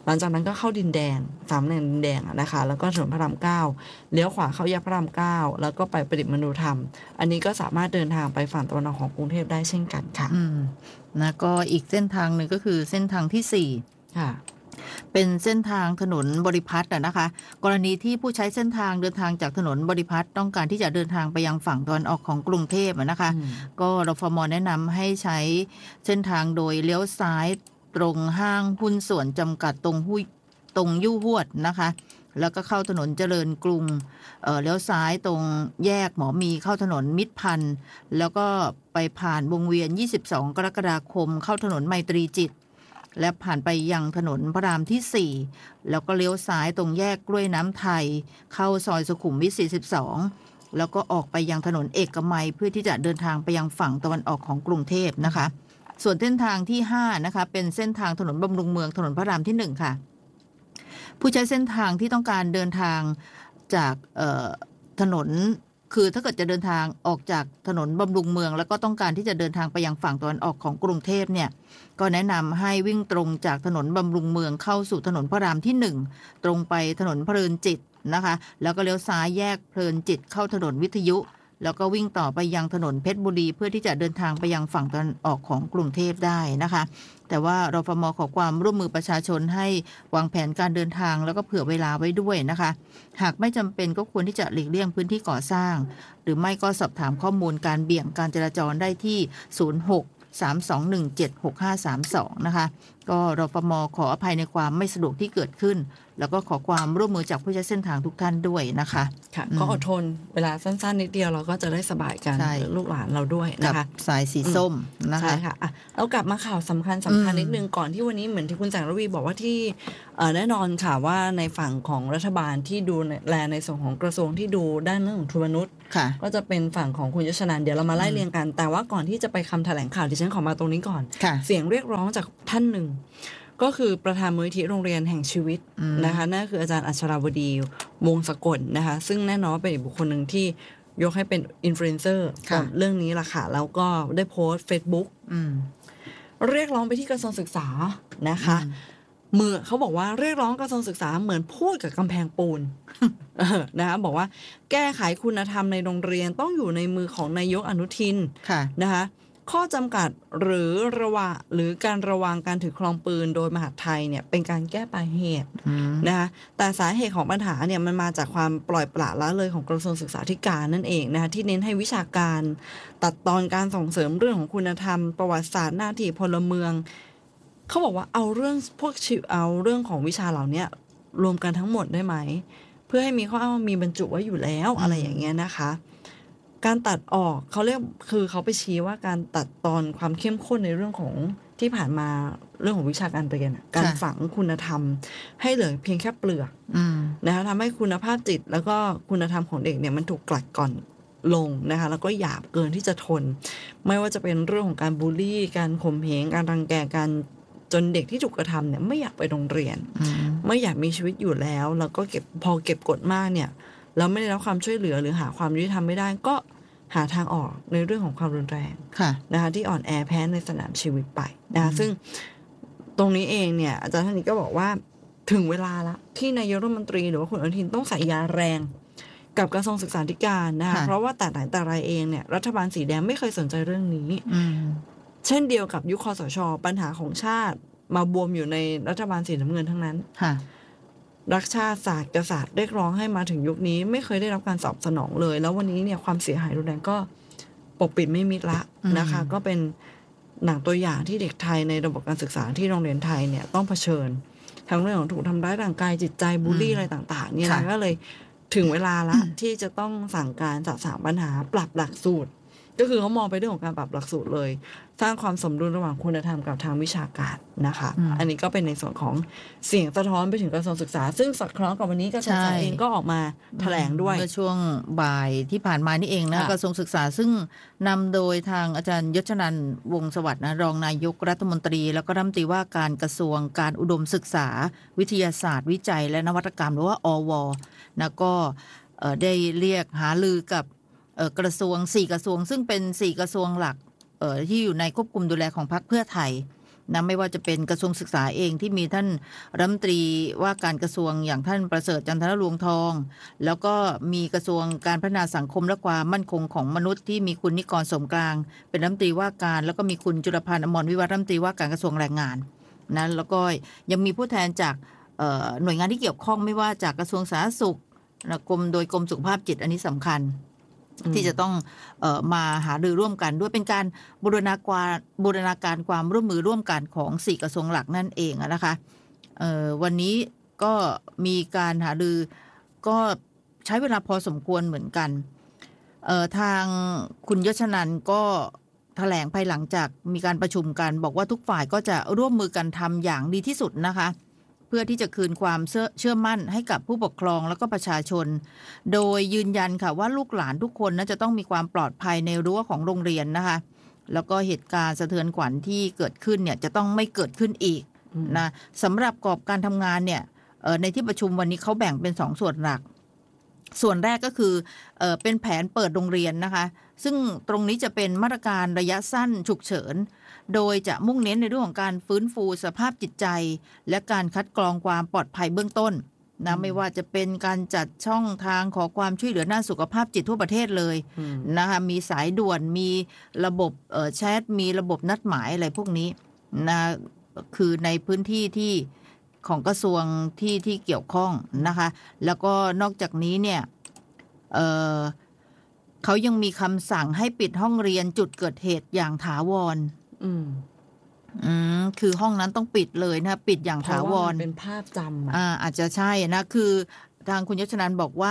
หลังจากนั้นก็เข้าดินแดงสามแยกดินแดงนะคะแล้วก็ถนนพระราม 9เลี้ยวขวาเข้าแยกพระราม 9แล้วก็ไปประดิษฐ์มนุธรรมอันนี้ก็สามารถเดินทางไปฝั่งตะวันออกของกรุงเทพได้เช่นกันค่ะนะก็อีกเส้นทางหนึ่งก็คือเส้นทางที่4ค่ะเป็นเส้นทางถนนบริพัตรนะคะกรณีที่ผู้ใช้เส้นทางเดินทางจากถนนบริพัตรต้องการที่จะเดินทางไปยังฝั่งตะวันออกของกรุงเทพนะคะก็รฟม.แนะนำให้ใช้เส้นทางโดยเลี้ยวซ้ายตรงห้างหุ้นส่วนจำกัดตรงยู่ฮวดนะคะแล้วก็เข้าถนนเจริญกรุงเลี้ยวซ้ายตรงแยกหมอมีเข้าถนนมิตรพันธ์แล้วก็ไปผ่านวงเวียน22กรกฎาคมเข้าถนนไมตรีจิตและผ่านไปยังถนนพระรามที่4แล้วก็เลี้ยวซ้ายตรงแยกกล้วยน้ำไทยเข้าซอยสุขุมวิท42แล้วก็ออกไปยังถนนเอกมัยเพื่อที่จะเดินทางไปยังฝั่งตะวันออกของกรุงเทพนะคะส่วนเส้นทางที่5นะคะเป็นเส้นทางถนนบำรุงเมืองถนนพระรามที่1ค่ะผู้ใช้เส้นทางที่ต้องการเดินทางจากถนนคือถ้าเกิดจะเดินทางออกจากถนนบำรุงเมืองแล้วก็ต้องการที่จะเดินทางไปยังฝั่งตะวันออกของกรุงเทพเนี่ยก็แนะนำให้วิ่งตรงจากถนนบำรุงเมืองเข้าสู่ถนนพระรามที่1ตรงไปถนนเพลินจิตนะคะแล้วก็เลี้ยวซ้ายแยกเพลินจิตเข้าถนนวิทยุแล้วก็วิ่งต่อไปยังถนนเพชรบุรีเพื่อที่จะเดินทางไปยังฝั่งตะวันออกของกรุงเทพได้นะคะแต่ว่ารฟม.ขอความร่วมมือประชาชนให้วางแผนการเดินทางแล้วก็เผื่อเวลาไว้ด้วยนะคะหากไม่จำเป็นก็ควรที่จะหลีกเลี่ยงพื้นที่ก่อสร้างหรือไม่ก็สอบถามข้อมูลการเบี่ยงการจราจรได้ที่06-321-7532นะคะก็รฟม.ขออภัยในความไม่สะดวกที่เกิดขึ้นแล้วก็ขอความร่วมมือจากผู้ใช้เส้นทางทุกท่านด้วยนะคะค่ะก็อดทนเวลาสั้นๆนิดเดียวเราก็จะได้สบายกันลูกหลานเราด้วยนะคะสายสีส้มนะคะใช่ค่ะเรากลับมาข่าวสำคัญนิดนึงก่อนที่วันนี้เหมือนที่คุณแสงระวีบอกว่าที่แน่นอนค่ะว่าในฝั่งของรัฐบาลที่ดูแลในส่วนของกระทรวงที่ดูด้านเรื่องของทุนมนุษย์ก็จะเป็นฝั่งของคุณยศนันท์เดี๋ยวเรามาไล่เรียงกันแต่ว่าก่อนที่จะไปคำแถลงข่าวดิฉันขอมาตรงนี้ก่อนเสียงเรียกร้องจากท่านหนึ่งก็คือประธานมูลนิธิโรงเรียนแห่งชีวิตนะคะนั่นคืออาจารย์อัชราวดีวงศ์สกลนะคะซึ่งแน่นอนเป็นอีกบุคคลหนึ่งที่ยกให้เป็นอินฟลูเอนเซอร์กับเรื่องนี้ล่ะค่ะแล้วก็ได้โพสต์ Facebook เรียกร้องไปที่กระทรวงศึกษานะคะเมื่อเขาบอกว่าเรียกร้องกระทรวงศึกษาเหมือนพูดกับกำแพงปูนนะคะบอกว่าแก้ไขคุณธรรมในโรงเรียนต้องอยู่ในมือของนายกอนุทินนะคะข้อจำกัดหรือการระวังการถือครองปืนโดยมหาดไทยเนี่ยเป็นการแก้ปลายเหตุนะคะแต่สาเหตุของปัญหาเนี่ยมันมาจากความปล่อยปละละเลยของกระทรวงศึกษาธิการนั่นเองนะคะที่เน้นให้วิชาการตัดตอนการส่งเสริมเรื่องของคุณธรรมประวัติศาสตร์หน้าที่พลเมืองเขาบอกว่าเอาเรื่องของวิชาเหล่านี้รวมกันทั้งหมดได้ไหมเพื่อให้มีข้ออ้างมีบรรจุไว้อยู่แล้วอะไรอย่างเงี้ยนะคะการตัดออกเขาเรียกคือเขาไปชี้ว่าการตัดตอนความเข้มข้นในเรื่องของที่ผ่านมาเรื่องของวิชาการเรียนการฝังคุณธรรมให้เหลือเพียงแค่เปลือกนะคะทำให้คุณภาพจิตแล้วก็คุณธรรมของเด็กเนี่ยมันถูกกลั่นกร่อนลงนะคะแล้วก็หยาบเกินที่จะทนไม่ว่าจะเป็นเรื่องของการบูลลี่การข่มเหงการรังแกการจนเด็กที่ถูกกระทำเนี่ยไม่อยากไปโรงเรียนไม่อยากมีชีวิตอยู่แล้วแล้วก็พอเก็บกดมากเนี่ยแล้วไม่ได้รับความช่วยเหลือหรือหาความยุติธรรมไม่ได้ก็หาทางออกในเรื่องของความรุนแรงนะคะที่อ่อนแอแพ้ในสนามชีวิตไปนะคะซึ่งตรงนี้เองเนี่ยอาจารย์ท่านนี้ก็บอกว่าถึงเวลาละที่นายกรัฐมนตรีหรือว่าคุณอนุทินต้องใส่ยาแรงกับกระทรวงศึกษาธิการนะคะเพราะว่าแต่ไหนแต่ไรเองเนี่ยรัฐบาลสีแดงไม่เคยสนใจเรื่องนี้เช่นเดียวกับยุคคสช.ปัญหาของชาติมาบวมอยู่ในรัฐบาลสีน้ำเงินทั้งนั้นรักชาติศาสตร์กษัตริย์เรียกร้องให้มาถึงยุคนี้ไม่เคยได้รับการตอบสนองเลยแล้ววันนี้เนี่ยความเสียหายรุนแรงก็ปกปิดไม่มิดละนะคะก็เป็นหนังตัวอย่างที่เด็กไทยในระบบการศึกษาที่โรงเรียนไทยเนี่ยต้องเผชิญทั้งเรื่องของถูกทำร้ายร่างกายจิตใจบูลลี่อะไรต่างๆเนี่ยก็เลยถึงเวลาละที่จะต้องสั่งการสะสางปัญหาปรับหลักสูตรก็คือเขามองไปเรื่องของการปรับหลักสูตรเลยสร้างความสมดุลระหว่างคุณธรรมกับทางวิชาการนะคะอันนี้ก็เป็นในส่วนของเสียงสะท้อนไปถึงกระทรวงศึกษาซึ่งสอดคล้องกับวันนี้กระทรวงศึกษาเองก็ออกมาแถลงด้วยเมื่อช่วงบ่ายที่ผ่านมานี่เองนะกระทรวงศึกษาซึ่งนำโดยทางอาจารย์ยศนันท์วงศ์สวัสดิ์นะรองนายกรัฐมนตรีแล้วก็รัฐมนตรีว่าการกระทรวงการอุดมศึกษาวิทยาศาสตร์วิจัยและนวัตกรรมหรือว่าอว.นะก็ได้เรียกหารือกับกระทรวง4กระทรวงซึ่งเป็น4กระทรวงหลักที่อยู่ในควบคุมดูแลของพรรคเพื่อไทยนะไม่ว่าจะเป็นกระทรวงศึกษาเองที่มีท่านรัฐมนตรีว่าการกระทรวงอย่างท่านประเสริฐจันทรรวงทองแล้วก็มีกระทรวงการพัฒนาสังคมและความมั่นคงของมนุษย์ที่มีคุณนิกรสมกลางเป็นรัฐมนตรีว่าการแล้วก็มีคุณจุลพันธ์อมรวิวัฒน์รัฐมนตรีว่าการกระทรวงแรงงานนะแล้วก็ยังมีผู้แทนจากหน่วยงานที่เกี่ยวข้องไม่ว่าจากกระทรวงสาธารณสุขกรมโดยกรมสุขภาพจิตอันนี้สำคัญที่จะต้องมาหารือร่วมกันด้วยเป็นการบูรณาการความร่วมมือร่วมกันของ4กระทรวงหลักนั่นเองนะคะวันนี้ก็มีการหารือก็ใช้เวลาพอสมควรเหมือนกันทางคุณยศนันท์ก็แถลงภายหลังจากมีการประชุมกันบอกว่าทุกฝ่ายก็จะร่วมมือกันทำอย่างดีที่สุดนะคะเพื่อที่จะคืนความเชื่อมั่นให้กับผู้ปกครองแล้วก็ประชาชนโดยยืนยันค่ะว่าลูกหลานทุกคนน่าจะต้องมีความปลอดภัยในรั้วของโรงเรียนนะคะแล้วก็เหตุการณ์สะเทือนขวัญที่เกิดขึ้นเนี่ยจะต้องไม่เกิดขึ้นอีกนะสำหรับกรอบการทำงานเนี่ยในที่ประชุมวันนี้เขาแบ่งเป็น2ส่วนหลักส่วนแรกก็คือเป็นแผนเปิดโรงเรียนนะคะซึ่งตรงนี้จะเป็นมาตรการระยะสั้นฉุกเฉินโดยจะมุ่งเน้นในเรื่องของการฟื้นฟูสภาพจิตใจและการคัดกรองความปลอดภัยเบื้องต้นนะไม่ว่าจะเป็นการจัดช่องทางขอความช่วยเหลือด้านสุขภาพจิตทั่วประเทศเลยนะคะมีสายด่วนมีระบบแชทมีระบบนัดหมายอะไรพวกนี้นะคือในพื้นที่ที่ของกระทรวงที่เกี่ยวข้องนะคะแล้วก็นอกจากนี้เนี่ยเขายังมีคำสั่งให้ปิดห้องเรียนจุดเกิดเหตุอย่างถาวรคือห้องนั้นต้องปิดเลยนะปิดอย่างถาวรเป็นภาพจำอาจจะใช่นะคือทางคุณยศนันท์บอกว่า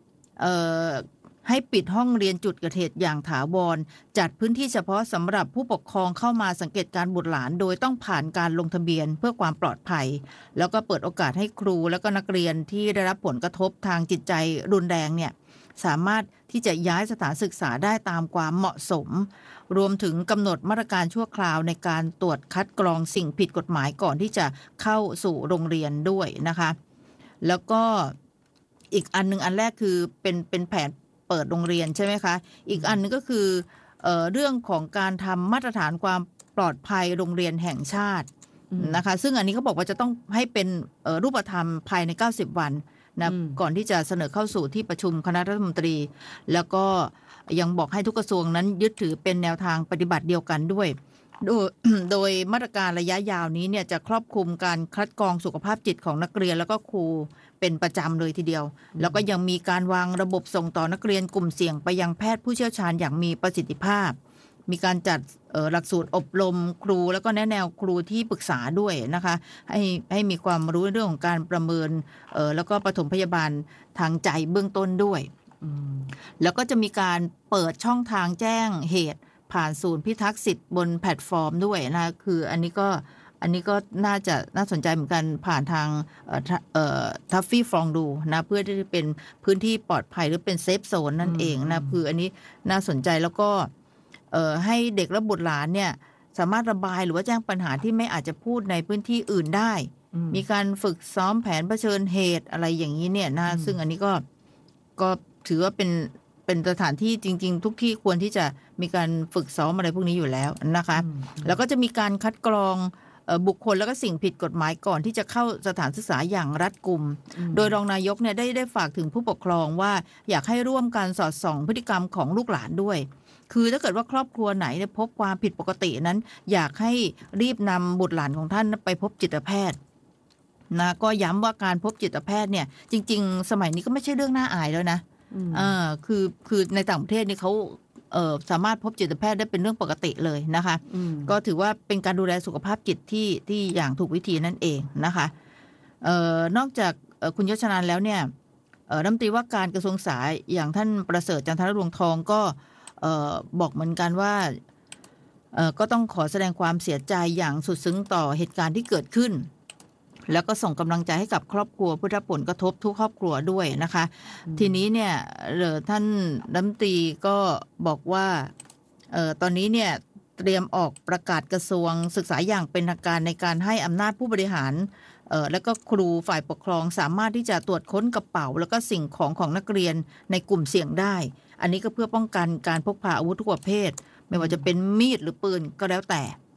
ให้ปิดห้องเรียนจุดเกิดเหตุอย่างถาวรจัดพื้นที่เฉพาะสำหรับผู้ปกครองเข้ามาสังเกตการบุตรหลานโดยต้องผ่านการลงทะเบียนเพื่อความปลอดภัยแล้วก็เปิดโอกาสให้ครูแล้วก็นักเรียนที่ได้รับผลกระทบทางจิตใจรุนแรงเนี่ยสามารถที่จะย้ายสถานศึกษาได้ตามความเหมาะสมรวมถึงกำหนดมาตรการชั่วคราวในการตรวจคัดกรองสิ่งผิดกฎหมายก่อนที่จะเข้าสู่โรงเรียนด้วยนะคะแล้วก็อีกอันนึงอันแรกคือเป็นแผนเปิดโรงเรียนใช่ไหมคะอีกอันนึงก็คือเรื่องของการทำมาตรฐานความปลอดภัยโรงเรียนแห่งชาตินะคะซึ่งอันนี้เขาบอกว่าจะต้องให้เป็นรูปธรรมภายใน90วันนะก่อนที่จะเสนอเข้าสู่ที่ประชุมคณะรัฐมนตรีแล้วก็ยังบอกให้ทุกกระทรวงนั้นยึดถือเป็นแนวทางปฏิบัติเดียวกันด้วยโดยมาตรการระยะยาวนี้เนี่ยจะครอบคลุมการคัดกรองสุขภาพจิตของนักเรียนแล้วก็ครูเป็นประจำเลยทีเดียวแล้วก็ยังมีการวางระบบส่งต่อนักเรียนกลุ่มเสี่ยงไปยังแพทย์ผู้เชี่ยวชาญอย่างมีประสิทธิภาพมีการจัดหลักสูตรอบรมครูแล้วก็แนะแนวครูที่ปรึกษาด้วยนะคะให้มีความรู้เรื่องของการประเมินแล้วก็ปฐมพยาบาลทางใจเบื้องต้นด้วยแล้วก็จะมีการเปิดช่องทางแจ้งเหตุผ่านศูนย์พิทักษ์สิทธิ์บนแพลตฟอร์มด้วยนะคืออันนี้ก็น่าสนใจเหมือนกันผ่านทางทัฟฟี่ฟองดูนะเพื่อที่จะเป็นพื้นที่ปลอดภัยหรือเป็นเซฟโซนนั่นเองนะคืออันนี้น่าสนใจแล้วก็ให้เด็กและบุตรหลานเนี่ยสามารถระบายหรือว่าแจ้งปัญหาที่ไม่อาจจะพูดในพื้นที่อื่นได้มีการฝึกซ้อมแผนเผชิญเหตุอะไรอย่างนี้เนี่ยนะซึ่งอันนี้ก็ถือว่าเป็นสถานที่จริงๆทุกที่ควรที่จะมีการฝึกซ้อมอะไรพวกนี้อยู่แล้วนะคะแล้วก็จะมีการคัดกรองบุคคลแล้วก็สิ่งผิดกฎหมายก่อนที่จะเข้าสถานศึกษาอย่างรัดกุมโดยรองนายกเนี่ยได้ฝากถึงผู้ปกครองว่าอยากให้ร่วมกันสอดส่องพฤติกรรมของลูกหลานด้วยคือถ้าเกิดว่าครอบครัวไหนพบความผิดปกตินั้นอยากให้รีบนำบุตรหลานของท่านไปพบจิตแพทย์นะก็ย้ำว่าการพบจิตแพทย์เนี่ยจริงๆสมัยนี้ก็ไม่ใช่เรื่องน่าอายแล้วนะคือในต่างประเทศนี่เขาสามารถพบจิตแพทย์ได้เป็นเรื่องปกติเลยนะคะก็ถือว่าเป็นการดูแลสุขภาพจิตที่อย่างถูกวิธีนั่นเองนะคะนอกจากคุณยศนันท์แล้วเนี่ยรัฐมนตรีว่าการกระทรวงศึกษาอย่างท่านประเสริฐจันทรรวงทองก็บอกเหมือนกันว่าก็ต้องขอแสดงความเสียใจอย่างสุดซึ้งต่อเหตุการณ์ที่เกิดขึ้นแล้วก็ส่งกำลังใจให้กับครอบครัวผู้ได้รับผลกระทบทุกครอบครัวด้วยนะคะทีนี้เนี่ยท่านรัฐมนตรีก็บอกว่าตอนนี้เนี่ยเตรียมออกประกาศกระทรวงศึกษาอย่างเป็นทางการในการให้อำนาจผู้บริหารแล้วก็ครูฝ่ายปกครองสามารถที่จะตรวจค้นกระเป๋าแล้วก็สิ่งของนักเรียนในกลุ่มเสี่ยงได้อันนี้ก็เพื่อป้องกันการพกพาอาวุธทุกประเภทไม่ว่าจะเป็นมีดหรือปืนก็แล้วแต่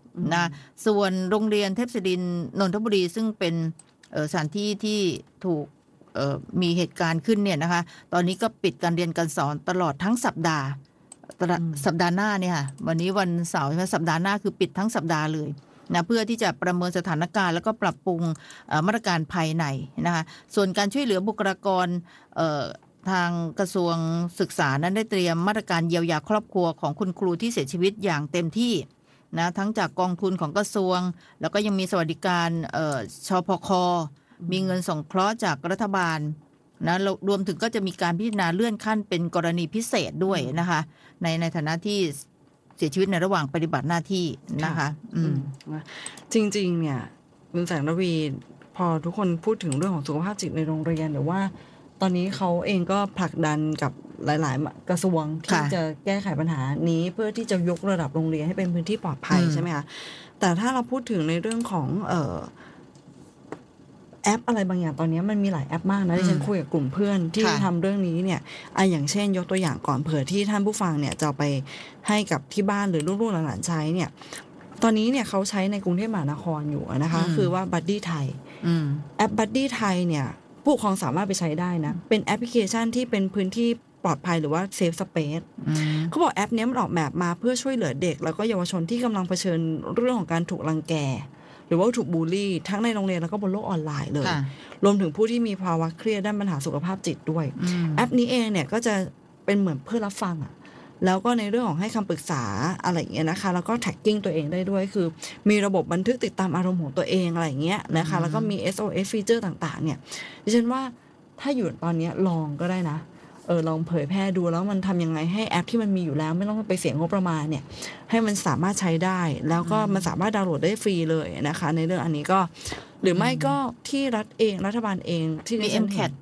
นะส่วนโรงเรียนเทพศิรินทร์นนทบุรีซึ่งเป็นสถานที่ที่ถูกมีเหตุการณ์ขึ้นเนี่ยนะคะตอนนี้ก็ปิดการเรียนการสอนตลอดทั้งสัปดาห์หน้าเนี่ยค่ะวันนี้วันเสาร์ใช่ไหมสัปดาห์หน้าคือปิดทั้งสัปดาห์เลยนะเพื่อที่จะประเมินสถานการณ์แล้วก็ปรับปรุงมาตรการภายในนะคะส่วนการช่วยเหลือบุคลากรทางกระทรวงศึกษานั้นได้เตรียมมาตรการเยียวยาครอบครัวของคุณครูที่เสียชีวิตอย่างเต็มที่นะทั้งจากกองทุนของกระทรวงแล้วก็ยังมีสวัสดิการชพค.มีเงินสงเคราะห์จากรัฐบาลนะรวมถึงก็จะมีการพิจารณาเลื่อนขั้นเป็นกรณีพิเศษด้วยนะคะในฐานะที่เสียชีวิตในระหว่างปฏิบัติหน้าที่นะคะจริงๆเนี่ยคุณแสงระวีพอทุกคนพูดถึงเรื่องของสุขภาพจิตในโรงเรียนหรือว่าตอนนี้เขาเองก็ผลักดันกับหลายๆกระทรวงที่จะแก้ไขปัญหานี้เพื่อที่จะยกระดับโรงเรียนให้เป็นพื้นที่ปลอดภัยใช่ไหมคะแต่ถ้าเราพูดถึงในเรื่องของแอปอะไรบางอย่างตอนนี้มันมีหลายแอปมากนะที่ฉันคุยกับกลุ่มเพื่อนที่ทำเรื่องนี้เนี่ยอย่างเช่นยกตัวอย่างก่อนเผื่อที่ท่านผู้ฟังเนี่ยจะไปให้กับที่บ้านหรือลูกๆหลานๆใช้เนี่ยตอนนี้เนี่ยเขาใช้ในกรุงเทพมหานครอยู่นะคะคือว่า Buddy Thai แอป Buddy Thai เนี่ยผู้ปกครองสามารถไปใช้ได้นะเป็นแอปพลิเคชันที่เป็นพื้นที่ปลอดภัยหรือว่า Safe Space เขาบอกแอปนี้มันออกแบบมาเพื่อช่วยเหลือเด็กแล้วก็เยาวชนที่กำลังเผชิญเรื่องของการถูกรังแกหรือว่าถูกบูลลี่ทั้งในโรงเรียนแล้วก็บนโลกออนไลน์เลยรวมถึงผู้ที่มีภาวะเครียดด้านปัญหาสุขภาพจิตด้วยแอปนี้เองเนี่ยก็จะเป็นเหมือนเพื่อรับฟังแล้วก็ในเรื่องของให้คำปรึกษาอะไรอย่างเงี้ยนะคะแล้วก็แท็กกิ้งตัวเองได้ด้วยคือมีระบบบันทึกติดตามอารมณ์ของตัวเองอะไรอย่างเงี้ยนะคะแล้วก็มี SOS ฟีเจอร์ต่างๆเนี่ยดิฉันว่าถ้าอยู่ตอนนี้ลองก็ได้นะลองเผยแพร่ดูแล้วมันทำยังไงให้แอปที่มันมีอยู่แล้วไม่ต้องไปเสียงบประมาณเนี่ยให้มันสามารถใช้ได้แล้วก็มันสามารถดาวน์โหลดได้ฟรีเลยนะคะในเรื่องอันนี้ก็หรือไม่ก็ที่รัฐบาลเองที่มี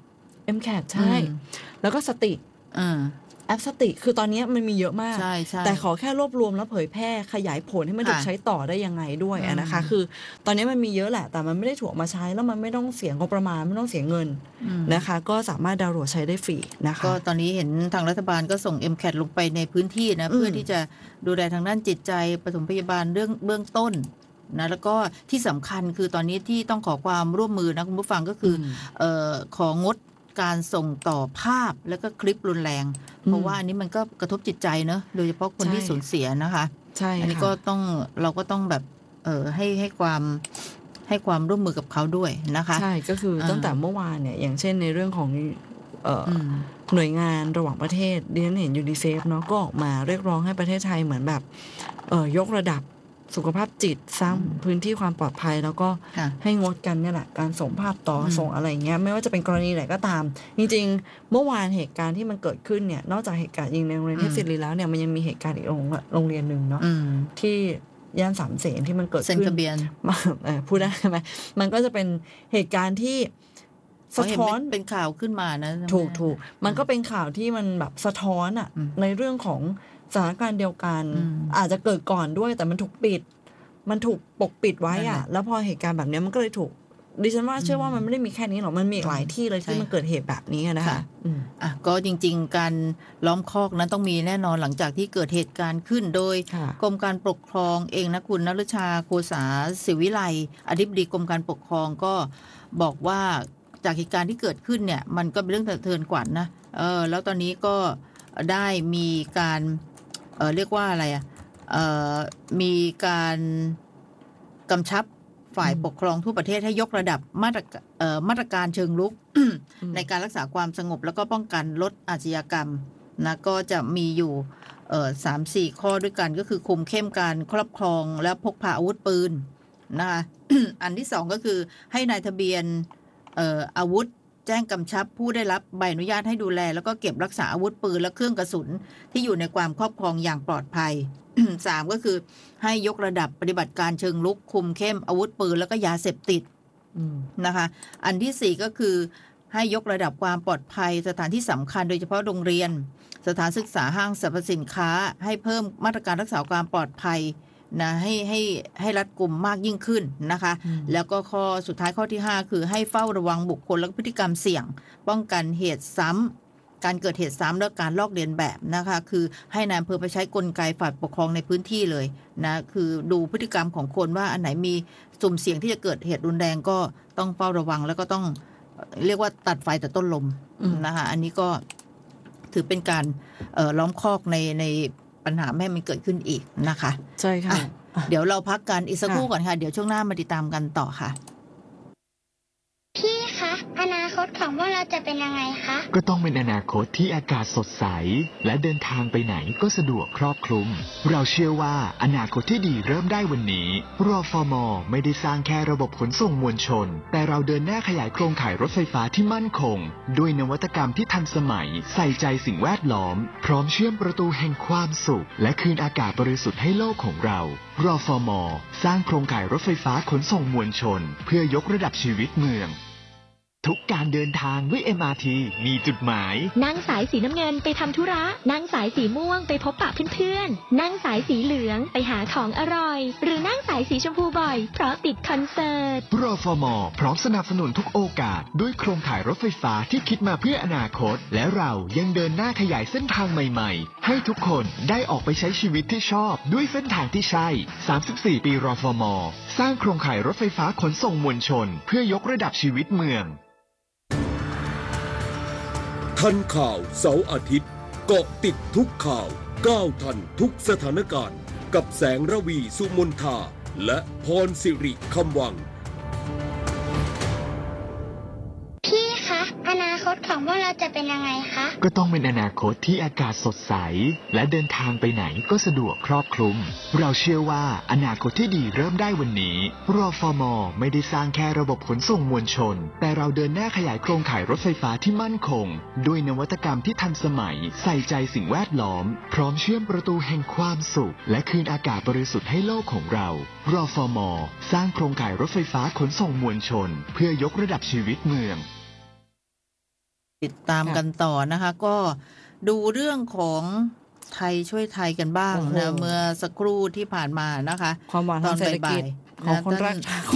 MCAT ใช่แล้วก็สติแอปสติคือตอนนี้มันมีเยอะมากแต่ขอแค่รวบรวมแล้วเผยแพร่ขยายผลให้มันถูกใช้ต่อได้ยังไงด้วยนะคะคือตอนนี้มันมีเยอะแหละแต่มันไม่ได้ถูกมาใช้แล้วมันไม่ต้องเสียงบประมาณไม่ต้องเสียเงินนะคะก็สามารถดาวน์โหลดใช้ได้ฟรีนะคะก็ตอนนี้เห็นทางรัฐบาลก็ส่ง MCAT ลงไปในพื้นที่นะเพื่อที่จะดูแลทางด้านจิตใจปฐมพยาบาลเรื่องเบื้องต้นนะแล้วก็ที่สำคัญคือตอนนี้ที่ต้องขอความร่วมมือนะคุณผู้ฟังก็คือของดการส่งต่อภาพแล้วก็คลิปรุนแรงเพราะว่าอันนี้มันก็กระทบจิตใจเนอะโดยเฉพาะคนที่สูญเสียนะคะใช่อันนี้ก็ต้องเราก็ต้องแบบให้ความร่วมมือกับเขาด้วยนะคะใช่ก็คือตั้งแต่เมื่อวานเนี่ยอย่างเช่นในเรื่องของหน่วยงานระหว่างประเทศดิฉันเห็นยูนิเซฟเนาะก็ออกมาเรียกร้องให้ประเทศไทยเหมือนแบบยกระดับสุขภาพจิตสร้างพื้นที่ความปลอดภัยแล้วก็ให้งดกันเนี่ยแหละการส่งภาพต่อส่งอะไรเงี้ยไม่ว่าจะเป็นกรณีไหนก็ตามจริงๆเมื่อวานเหตุการณ์ที่มันเกิดขึ้นเนี่ยนอกจากเหตุการณ์ยิงในโรงเรียนเทพศิริแล้วเนี่ยมันยังมีเหตุการณ์อีกโรงเรียนนึงเนาะที่ย่านสามเสนที่มันเกิดขึ้นพูดได้ไหมมันก็จะเป็นเหตุการณ์ที่สะท้อนเป็นข่าวขึ้นมานะถูกมันก็เป็นข่าวที่มันแบบสะท้อนอ่ะในเรื่องของสถานการณ์เดียวกันอาจจะเกิดก่อนด้วยแต่มันถูกปิดมันถูกปกปิดไว้อ่ะแล้วพอเหตุการณ์แบบนี้มันก็เลยถูกดิฉันว่าเชื่อว่ามันไม่ได้มีแค่นี้หรอกมันมีหลายที่เลยที่มันเกิดเหตุแบบนี้นะคะก็จริงๆการล้อมคอกนั้นต้องมีแน่นอนหลังจากที่เกิดเหตุการณ์ขึ้นโดยกรมการปกครองเองนะคุณณฤชาโคสาศิวิไลอธิบดีกรมการปกครองก็บอกว่าจากเหตุการณ์ที่เกิดขึ้นเนี่ยมันก็เป็นเรื่องสะเทือนขวัญนะแล้วตอนนี้ก็ได้มีการเรียกว่าอะไรมีการกำชับฝ่ายปกครองทั่วประเทศให้ยกระดับมาตรการเชิงรุก ในการรักษาความสงบแล้วก็ป้องกันลดอาชญากรรมนะก็จะมีอยู่3-4 ข้อด้วยกันก็คือคุมเข้มการครอบครองและพกพาอาวุธปืนนะคะ อันที่2ก็คือให้นายทะเบียนอาวุธแจ้งกำชับผู้ได้รับใบอนุญาตให้ดูแลแล้วก็เก็บรักษาอาวุธปืนและเครื่องกระสุนที่อยู่ในความครอบครองอย่างปลอดภัย 3 ก็คือให้ยกระดับปฏิบัติการเชิงรุกคุมเข้มอาวุธปืนแล้วก็ยาเสพติดนะคะอันที่4ก็คือให้ยกระดับความปลอดภัยสถานที่สำคัญโดยเฉพาะโรงเรียนสถานศึกษาห้างสรรพสินค้าให้เพิ่มมาตรการรักษาความปลอดภัยนะให้รัดกุมมากยิ่งขึ้นนะคะแล้วก็ข้อสุดท้ายข้อที่5คือให้เฝ้าระวังบุคคลและพฤติกรรมเสี่ยงป้องกันเหตุซ้การเกิดเหตุซ้ำและการลอกเลียนแบบนะคะคือให้นายอำเภอไปใช้กลไกฝ่ายปกครองในพื้นที่เลยนะคือดูพฤติกรรมของคนว่าอันไหนมีสุ่มเสี่ยงที่จะเกิดเหตุรุนแรงก็ต้องเฝ้าระวังแล้วก็ต้องเรียกว่าตัดไฟแต่ต้นลมนะคะอันนี้ก็ถือเป็นการล้อมคอกในปัญหาไม่ให้มันเกิดขึ้นอีกนะคะใช่ค่ะเดี๋ยวเราพักกันอีกสักครู่ก่อนค่ะเดี๋ยวช่วงหน้ามาติดตามกันต่อค่ะพี่คะอนาคตของพวกเราจะเป็นยังไงคะก็ต้องเป็นอนาคตที่อากาศสดใสและเดินทางไปไหนก็สะดวกครอบคลุมเราเชื่อว่าอนาคตที่ดีเริ่มได้วันนี้รฟม.ไม่ได้สร้างแค่ระบบขนส่งมวลชนแต่เราเดินหน้าขยายโครงข่ายรถไฟฟ้าที่มั่นคงด้วยนวัตกรรมที่ทันสมัยใส่ใจสิ่งแวดล้อมพร้อมเชื่อมประตูแห่งความสุขและคืนอากาศบริสุทธิ์ให้โลกของเรารฟม.สร้างโครงข่ายรถไฟฟ้าขนส่งมวลชนเพื่อยกระดับชีวิตเมืองทุกการเดินทางด้วย MRT มีจุดหมายนั่งสายสีน้ำเงินไปทำธุระนั่งสายสีม่วงไปพบปะเพื่อนๆนั่งสายสีเหลืองไปหาของอร่อยหรือนั่งสายสีชมพูบ่อยเพราะติดคอนเสิร์ตรฟม.พร้อมสนับสนุนทุกโอกาสด้วยโครงข่ายรถไฟฟ้าที่คิดมาเพื่ออนาคตและเรายังเดินหน้าขยายเส้นทางใหม่ๆให้ทุกคนได้ออกไปใช้ชีวิตที่ชอบด้วยเส้นทางที่ใช่34ปีรฟม.สร้างโครงข่ายรถไฟฟ้าขนส่งมวลชนเพื่อยกระดับชีวิตเมืองทันข่าวเสาร์อาทิตย์เกาะติดทุกข่าวก้าวทันทุกสถานการณ์กับแสงระวีสุมนทาและพรสิริคำวังพี่คะอนาคตของพวกเราจะเป็นยังไงคะก็ต้องเป็นอนาคตที่อากาศสดใสและเดินทางไปไหนก็สะดวกครอบคลุมเราเชื่อว่าอนาคตที่ดีเริ่มได้วันนี้รฟม.ไม่ได้สร้างแค่ระบบขนส่งมวลชนแต่เราเดินหน้าขยายโครงข่ายรถไฟฟ้าที่มั่นคงด้วยนวัตกรรมที่ทันสมัยใส่ใจสิ่งแวดล้อมพร้อมเชื่อมประตูแห่งความสุขและคืนอากาศบริสุทธิ์ให้โลกของเรารฟม.สร้างโครงข่ายรถไฟฟ้าขนส่งมวลชนเพื่อยกระดับชีวิตเมืองติดตามกันต่อนะคะก็ดูเรื่องของไทยช่วยไทยกันบ้างนะเมื่อสักครู่ที่ผ่านมานะคะความหวังทางเศรษฐกิจของคนรักชาติ